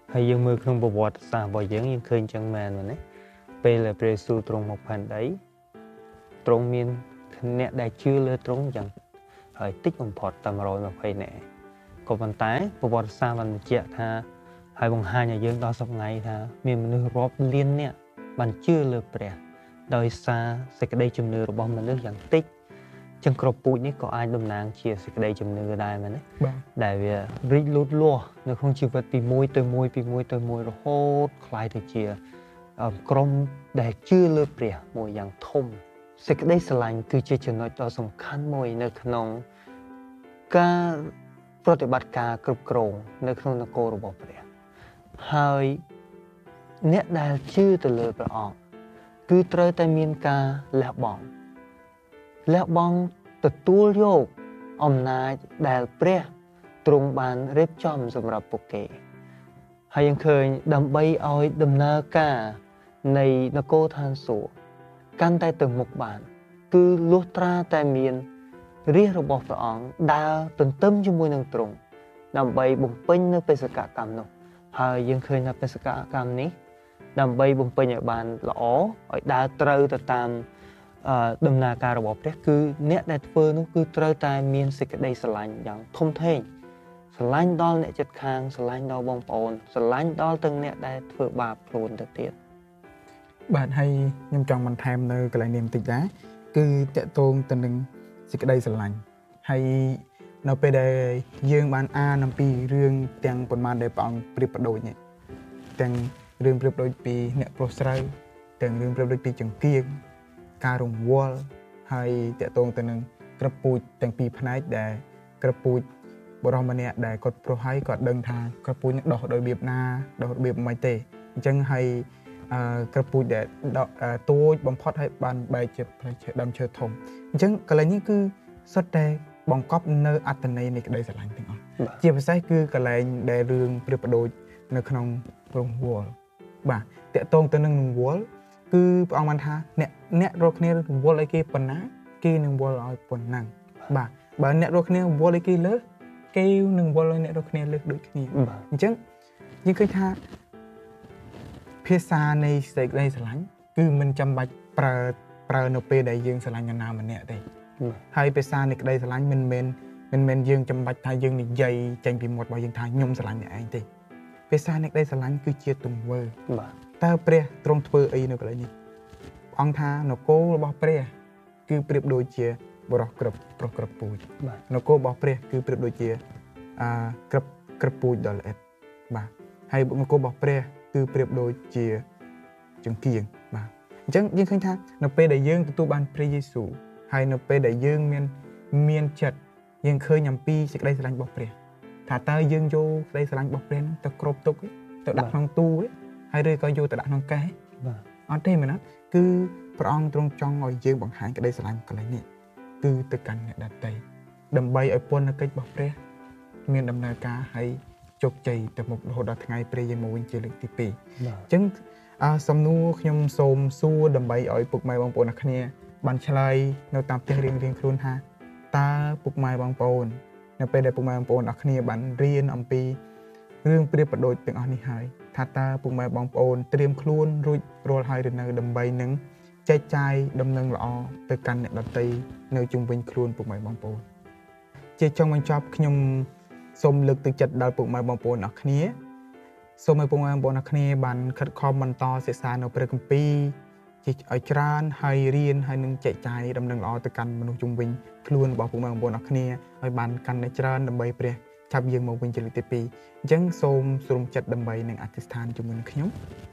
ហើយយើងមើលក្នុងប្រវត្តិសាស្ត្ររបស់យើងយើងឃើញចឹងមែនណាពេលដែលព្រះយេស៊ូវទ្រង់មកផែនដីទ្រង់មានអ្នកដែលជឿលើទ្រង់យ៉ាងហើយតិចបំផុតតែone hundred twentyនាក់ក៏ប៉ុន្តែប្រវត្តិសាស្ត្របានបញ្ជាក់ថាហើយបង្ហាញឲ្យយើងដល់សប្តាហ៍ថាមានមនុស្សរាប់លាននាក់បានជឿលើព្រះដោយសារសេចក្តីជំនឿរបស់មនុស្សយ៉ាងតិចចឹងក្របពូជនេះក៏អាចតំណាងជាសេចក្តីជំនឿដែរមែនទេដែលវារីកលូតលាស់នៅក្នុងជីវិតពីមួយទៅមួយពីមួយទៅមួយរហូតคล้ายទៅជាក្រុមដែលជឿលើព្រះមួយយ៉ាងធំសេចក្តីស្រឡាញ់គឺជាចំណុចដ៏សំខាន់មួយនៅក្នុងការប្រតិបត្តិការគ្រប់គ្រងនៅក្នុងនគររបស់ព្រះហើយអ្នកដែលជឿទៅលើព្រះអង្គគឺត្រូវតែមានការលះបង់លះបង់ទទួលយកអំណាចដែលព្រះទ្រង់បានរៀបចំសម្រាប់ពួកគេហើយយើងឃើញដើម្បីឲ្យដំណើរការនៃនគរឋានសួគ៌កាន់តែទៅមុខបានគឺលុះត្រាតែមានរាជរបស់ព្រះអង្គដើរទន្ទឹមជាមួយនឹងទ្រង់ដើម្បីបំពេញនៅបេសកកម្មនោះហើយយើងឃើញថាបេសកកម្មនេះដើម្បីបំពេញឲ្យបានល្អឲ្យដើរត្រូវទៅតាមដំណើរការរបស់ព្រះគឺអ្នកដែលធ្វើនោះគឺត្រូវតែមានសេចក្តីស្រឡាញ់យ៉ាងធំធេងស្រឡាញ់ដល់អ្នកជិតខាងស្រឡាញ់ដល់បងប្អូនស្រឡាញ់ដល់ទាំងអ្នកដែលធ្វើបាបខ្លួនទៅទៀតបាទហើយខ្ញុំចង់បន្ថែមនៅកន្លែងនេះបន្តិចដែរគឺតកតងទៅនឹងសេចក្តីស្រឡាញ់ហើយនៅពេលដែលយើងបានអានអំពីរឿងទាំងប៉ុន្មានដែលព្រះអង្គប្រៀបប្រដូចនេះទាំងរឿងប្រៀបដូចពីអ្នកប្រុសស្រីទាំងរឿងប្រៀបដូចពីចង្គៀងការរង្វាល់ហើយតកតងទៅនឹងក្រពូជទាំងពីរផ្នែកដែលក្រពូជបរិសម្នាក់ដែលគាត់ប្រុសហើយគាត់ដឹងថាក្រពូជនឹងដោះដោយរបៀបណាដោះរបៀបមិនទេអញ្ចឹងហើយអឺក្រពូជដែលទូចបំផុតហើយបានបែកជាផ្លែឈើដើមឈើធំអញ្ចឹងកន្លែងនេះគឺសុទ្ធតែបង្កប់នៅអត្ថន័យនៃក្តីស្រឡាញ់ទាំងអស់ជាពិសេសគឺកន្លែងដែលរឿងប្រៀបប្រដូចនៅក្នុងរង្វាល់បាទតកតងទៅនឹងរង្វាល់គឺព្រះអង្គបានថាអ្នកអ្នករកគ្នារង្វាល់ឲ្យគេប៉ុណ្ណាគេនឹងវល់ឲ្យប៉ុណ្ណឹងបាទបើអ្នករកគ្នាវល់ឲ្យគេលើសគេនឹងវល់ឲ្យអ្នករកគ្នាលើសដូចគ្នាអញ្ចឹងយើងឃើញថាភាសានៃសេចក្តីស្រឡាញ់គឺមិនចាំបាច់ប្រើប្រើនៅពេលដែលយើងស្រឡាញ់នរណាម្នាក់ទេហើយភាសានៃក្តីស្រឡាញ់មិនមែនមិនមែនយើងចាំបាច់ថាយើងនិយាយចេញពីមាត់របស់យើងថាខ្ញុំស្រឡាញ់អ្នកឯងទេភាសានៃក្តីស្រឡាញ់គឺជាទង្វើបាទតើព្រះទ្រង់ធ្វើអីនៅកន្លែងនេះអង្គថានគររបស់ព្រះគឺប្រៀបដូចជាបរោះក្រឹបប្រុសក្រឹបពូជបាទនគររបស់ព្រះគឺប្រៀបដូចជាអឺក្រឹបក្រឹបពូជដ៏ល្អិតបាទហើយនគររបស់ព្រះគឺប្រៀបដូចជាចង្គៀងបាទអញ្ចឹងយើងឃើញថានៅពេលដែលយើងទទួលបានព្រះយេស៊ូវហើយនៅពេលដែលយើងមានមានចិត្តយើងឃើញអំពីសេចក្តីស្រឡាញ់របស់ព្រះថាតើយើងយកសេចក្តីស្រឡាញ់របស់ព្រះទៅគ្របទុកទៅដាក់ក្នុងទូហើយឬក៏យកទៅដាក់ក្នុងកែបាទអត់ទេមែនទេគឺព្រះអង្គទ្រង់ចង់ឲ្យយើងបង្ហាញក្តីស្រឡាញ់កន្លែងនេះគឺទៅកាន់អ្នកដទៃដើម្បីឲ្យពន្ធកិច្ចរបស់ព្រះមានដំណើរការហើយជោគជ័យទៅមុខរហូតដល់ថ្ងៃព្រះយាងមកវិញជាលើកទីពីរអញ្ចឹងសំណួរខ្ញុំសូមសួរដើម្បីឲ្យពុកម៉ែបងប្អូនអ្នកគ្នាបានឆ្លើយនៅតាមផ្ទះរៀងៗខ្លួនថាតើពុកម៉ែបងប្អូននៅពេលដែលពុកម៉ែបងប្អូនអ្នកគ្នាបានរៀនអំពីរឿងប្រៀបប្រដូចទាំងអស់នេះហើយថាតើពុកម៉ែបងប្អូនត្រៀមខ្លួនរួចរាល់ហើយឬនៅដើម្បីនឹងចែកចាយដំណឹងល្អទៅកាន់អ្នកដទៃនៅជុំវិញខ្លួនពុកម៉ែបងប្អូនជាចុងបញ្ចប់ខ្ញុំសូមលើកទឹកចិត្តដល់ពុកម៉ែបងប្អូនអ្នកគ្នាសូមឲ្យពុកម៉ែបងប្អូនអ្នកគ្នាបានខិតខំបន្តសិក្សានៅព្រះគម្ពីរជាឲ្យច្រើនហើយរៀនហើយនឹងចែកចាយដំណឹងល្អទៅកាន់មនុស្សជុំវិញខ្លួនរបស់ពុកម៉ែបងប្អូនអ្នកគ្នាឲ្យបានកាន់តែច្រើនដើម្បីព្រះចាប់យើងមកវិញជាលើកទីពីរអញ្ចឹងសូមស្រុំចិត្តដើម្បីនឹងអធិស្ឋានជាមួយនឹងខ្ញុំ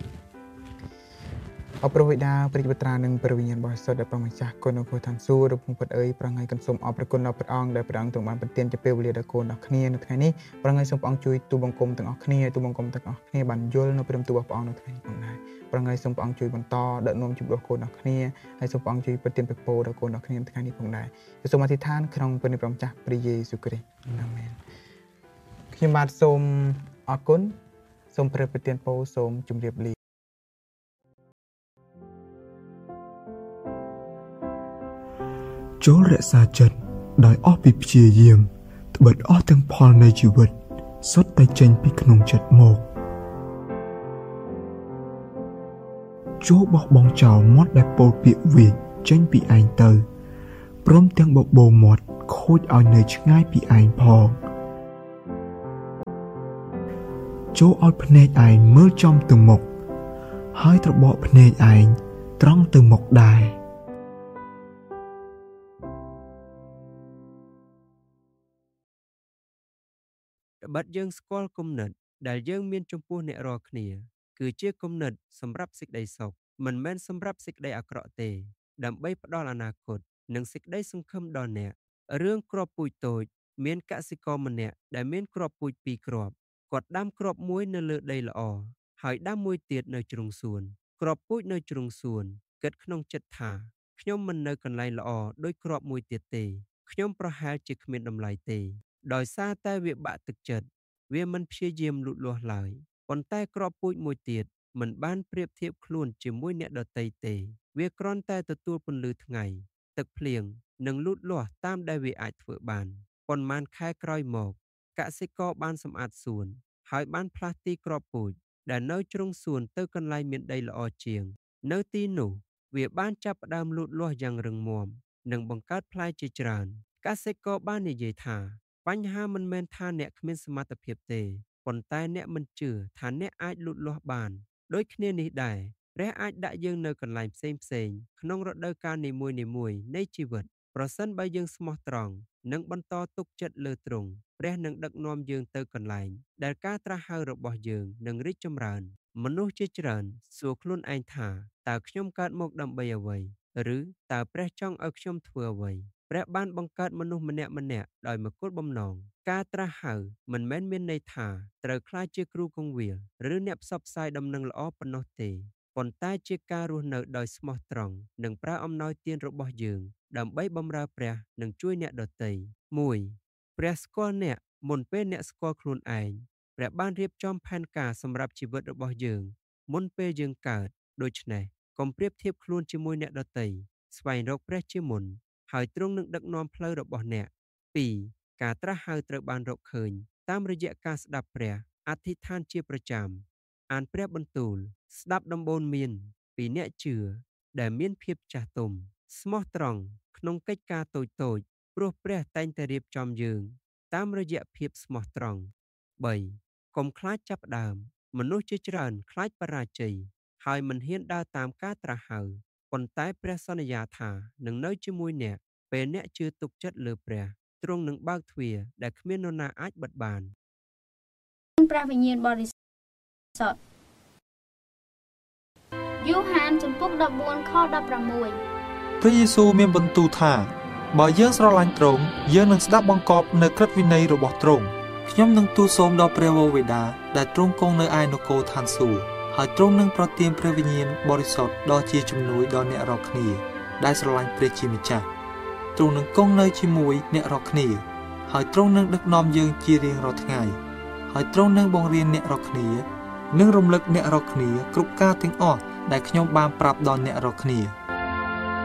អរព្រោះវិដាព្រះបត្រានិងព្រះវិញ្ញាណបរិសុទ្ធដែលព្រះម្ចាស់គុណអង្គឋានសួគ៌រពងពុតអើយប្រងហើយគំសូមអរព្រគុណដល់ព្រះអង្គដែលព្រះអង្គទ្រង់បានប្រទានជាពេលវេលាដល់កូនដល់គ្នានៅថ្ងៃនេះប្រងហើយសូមព្រះអង្គជួយទូបង្គំទាំងអស់គ្នាទូបង្គំទាំងអស់គ្នាបានយល់នៅព្រមទូរបស់ព្រះអង្គនៅថ្ងៃនេះផងដែរប្រងហើយសូមព្រះអង្គជួយបន្តដឹកនាំជំនួសកូនដល់គ្នាហើយសូមព្រះអង្គជួយប្រទានពរដល់កូនដល់គ្នានៅថ្ងៃនេះផងដែរសូមអធិដ្ឋានក្នុងព្រះនាមព្រះម្ចាស់ព្រះយេស៊ូវគ្រីស្ទអាមែនខ្ញុំបាទសូមអរគុណសូមព្រះប្រទានពរសូមជម្រាបលាចូលរក្សាចិត្តដោយអស់ពីព្យាយាមត្បិតអស់ទាំងផលនៃជីវិតសុទ្ធតែចេញពីក្នុងចិត្តមកចូលបោះបង់ចោលមាត់ដែលពោលពាក្យវាចេញពីឯងទៅព្រមទាំងបបោមាត់ខូចឲ្យនៅឆ្ងាយពីឯងផងចូលឲ្យភ្នែកឯងមើលចំទៅមុខហើយត្របកភ្នែកឯងត្រង់ទៅមុខដែរត្បិតយើងស្គាល់គំនិតដែលយើងមានចំពោះអ្នករាល់គ្នាគឺជាគំនិតសម្រាប់សេចក្តីសុខមិនមែនសម្រាប់សេចក្តីអាក្រក់ទេដើម្បីផ្ដល់អនាគតនិងសេចក្តីសង្ឃឹមដល់អ្នករឿងគ្រាប់ពូជតូចមានកសិករម្នាក់ដែលមានគ្រាប់ពូជពីរគ្រាប់គាត់ដាំគ្រាប់មួយនៅលើដីល្អហើយដាំមួយទៀតនៅជ្រុងសួនគ្រាប់ពូជនៅជ្រុងសួនគិតក្នុងចិត្តថាខ្ញុំមិននៅកន្លែងល្អដោយគ្រាប់មួយទៀតទេខ្ញុំប្រហែលជាគ្មានតម្លៃទេដោយសារតែវាបាក់ទឹកចិត្តវាមិនព្យាយាមលូតលាស់ឡើយប៉ុន្តែគ្រាប់ពូជមួយទៀតមិនបានប្រៀបធៀបខ្លួនជាមួយអ្នកដទៃទេវាគ្រាន់តែទទួលពន្លឺថ្ងៃទឹកភ្លៀងនិងលូតលាស់តាមដែលវាអាចធ្វើបានប៉ុន្មានខែក្រោយមកកសិករបានសម្អាតសួនហើយបានផ្លាស់ទីគ្រាប់ពូជដែលនៅជ្រុងសួនទៅកន្លែងមានដីល្អជាងនៅទីនោះវាបានចាប់ផ្ដើមលូតលាស់យ៉ាងរឹងមាំនិងបង្កើតផ្លែជាច្រើនកសិករបាននិយាយថាបញ្ហាមិនមែនថាអ្នកគ្មានសមត្ថភាពទេប៉ុន្តែអ្នកមិនជឿថាអ្នកអាចលូតលាស់បានដូចគ្នានេះដែរព្រះអាចដាក់យើងនៅកន្លែងផ្សេងផ្សេងក្នុងរដូវកាលនីមួយៗនៃជីវិតប្រសិនបើយើងស្មោះត្រង់និងបន្តទុកចិត្តលើទ្រង់ព្រះនឹងដឹកនាំយើងទៅកន្លែងដែលការត្រាស់ហៅរបស់យើងនឹងរីកចម្រើនមនុស្សជាច្រើនសួរខ្លួនឯងថាតើខ្ញុំកើតមកដើម្បីអ្វីឬតើព្រះចង់ឲ្យខ្ញុំធ្វើអ្វីព្រះបានបង្កើតមនុស្សម្នាក់ម្នាក់ដោយមួយគោលបំណងការត្រាស់ហៅមិនមែនមានន័យថាត្រូវក្លាយជាគ្រូគង្វាលឬអ្នកផ្សព្វផ្សាយដំណឹងល្អប៉ុណ្ណោះទេប៉ុន្តែជាការរស់នៅដោយស្មោះត្រង់និងប្រើអំណោយទានរបស់យើងដើម្បីបម្រើព្រះនិងជួយអ្នកដទៃមួយព្រះស្គាល់អ្នកមុនពេលអ្នកស្គាល់ខ្លួនឯងព្រះបានរៀបចំផែនការសម្រាប់ជីវិតរបស់យើងមុនពេលយើងកើតដូច្នេះកុំប្រៀបធៀបខ្លួនជាមួយអ្នកដទៃស្វែងរកព្រះជាមុនហើយទ្រង់នឹងដឹកនាំផ្លូវរបស់អ្នកពីរការត្រាស់ហៅត្រូវបានរកឃើញតាមរយៈការស្ដាប់ព្រះអធិដ្ឋានជាប្រចាំអានព្រះបន្ទូលស្ដាប់ដំបូន្មានពីអ្នកជឿដែលមានភាពចាស់ទុំស្មោះត្រង់ក្នុងកិច្ចការតូចៗព្រោះព្រះតែងតែរៀបចំយើងតាមរយៈភាពស្មោះត្រង់បីកុំខ្លាចចាប់ផ្ដើមមនុស្សជាច្រើនខ្លាចបរាជ័យហើយមិនហ៊ានដើរតាមការត្រាស់ហៅប៉ុន្តែព្រះសន្យាថានឹងនៅជាមួយអ្នកពេលអ្នកជឿទុកចិត្តលើព្រះទ្រង់នឹងបើកទ្វារដែលគ្មាននរណាអាចបិទបានព្រះវិញ្ញាណបរិសុទ្ធយូហានចំពុកដប់បួនខដប់ប្រាំមួយព្រះយេស៊ូវមានបន្ទូលថាបើយើងស្រឡាញ់ទ្រង់យើងនឹងស្ដាប់បង្គាប់នៅក្រឹតវិន័យរបស់ទ្រង់ខ្ញុំនឹងទូលសូមដល់ព្រះវរបិតាដែលទ្រង់គង់នៅឯនគរឋានសួគ៌ហើយទ្រង់នឹងប្រទានព្រះវិញ្ញាណបរិសុទ្ធដ៏ជាជំនួយដល់អ្នករាល់គ្នាដែលស្រឡាញ់ព្រះជាម្ចាស់ទ្រង់នឹងគង់នៅជាមួយអ្នករាល់គ្នាហើយទ្រង់នឹងដឹកនាំយើងជារៀងរាល់ថ្ងៃហើយទ្រង់នឹងបង្រៀនអ្នករាល់គ្នានិងរំលឹកអ្នករាល់គ្នាគ្រប់ការទាំងអស់ដែលខ្ញុំបានប្រាប់ដល់អ្នករាល់គ្នា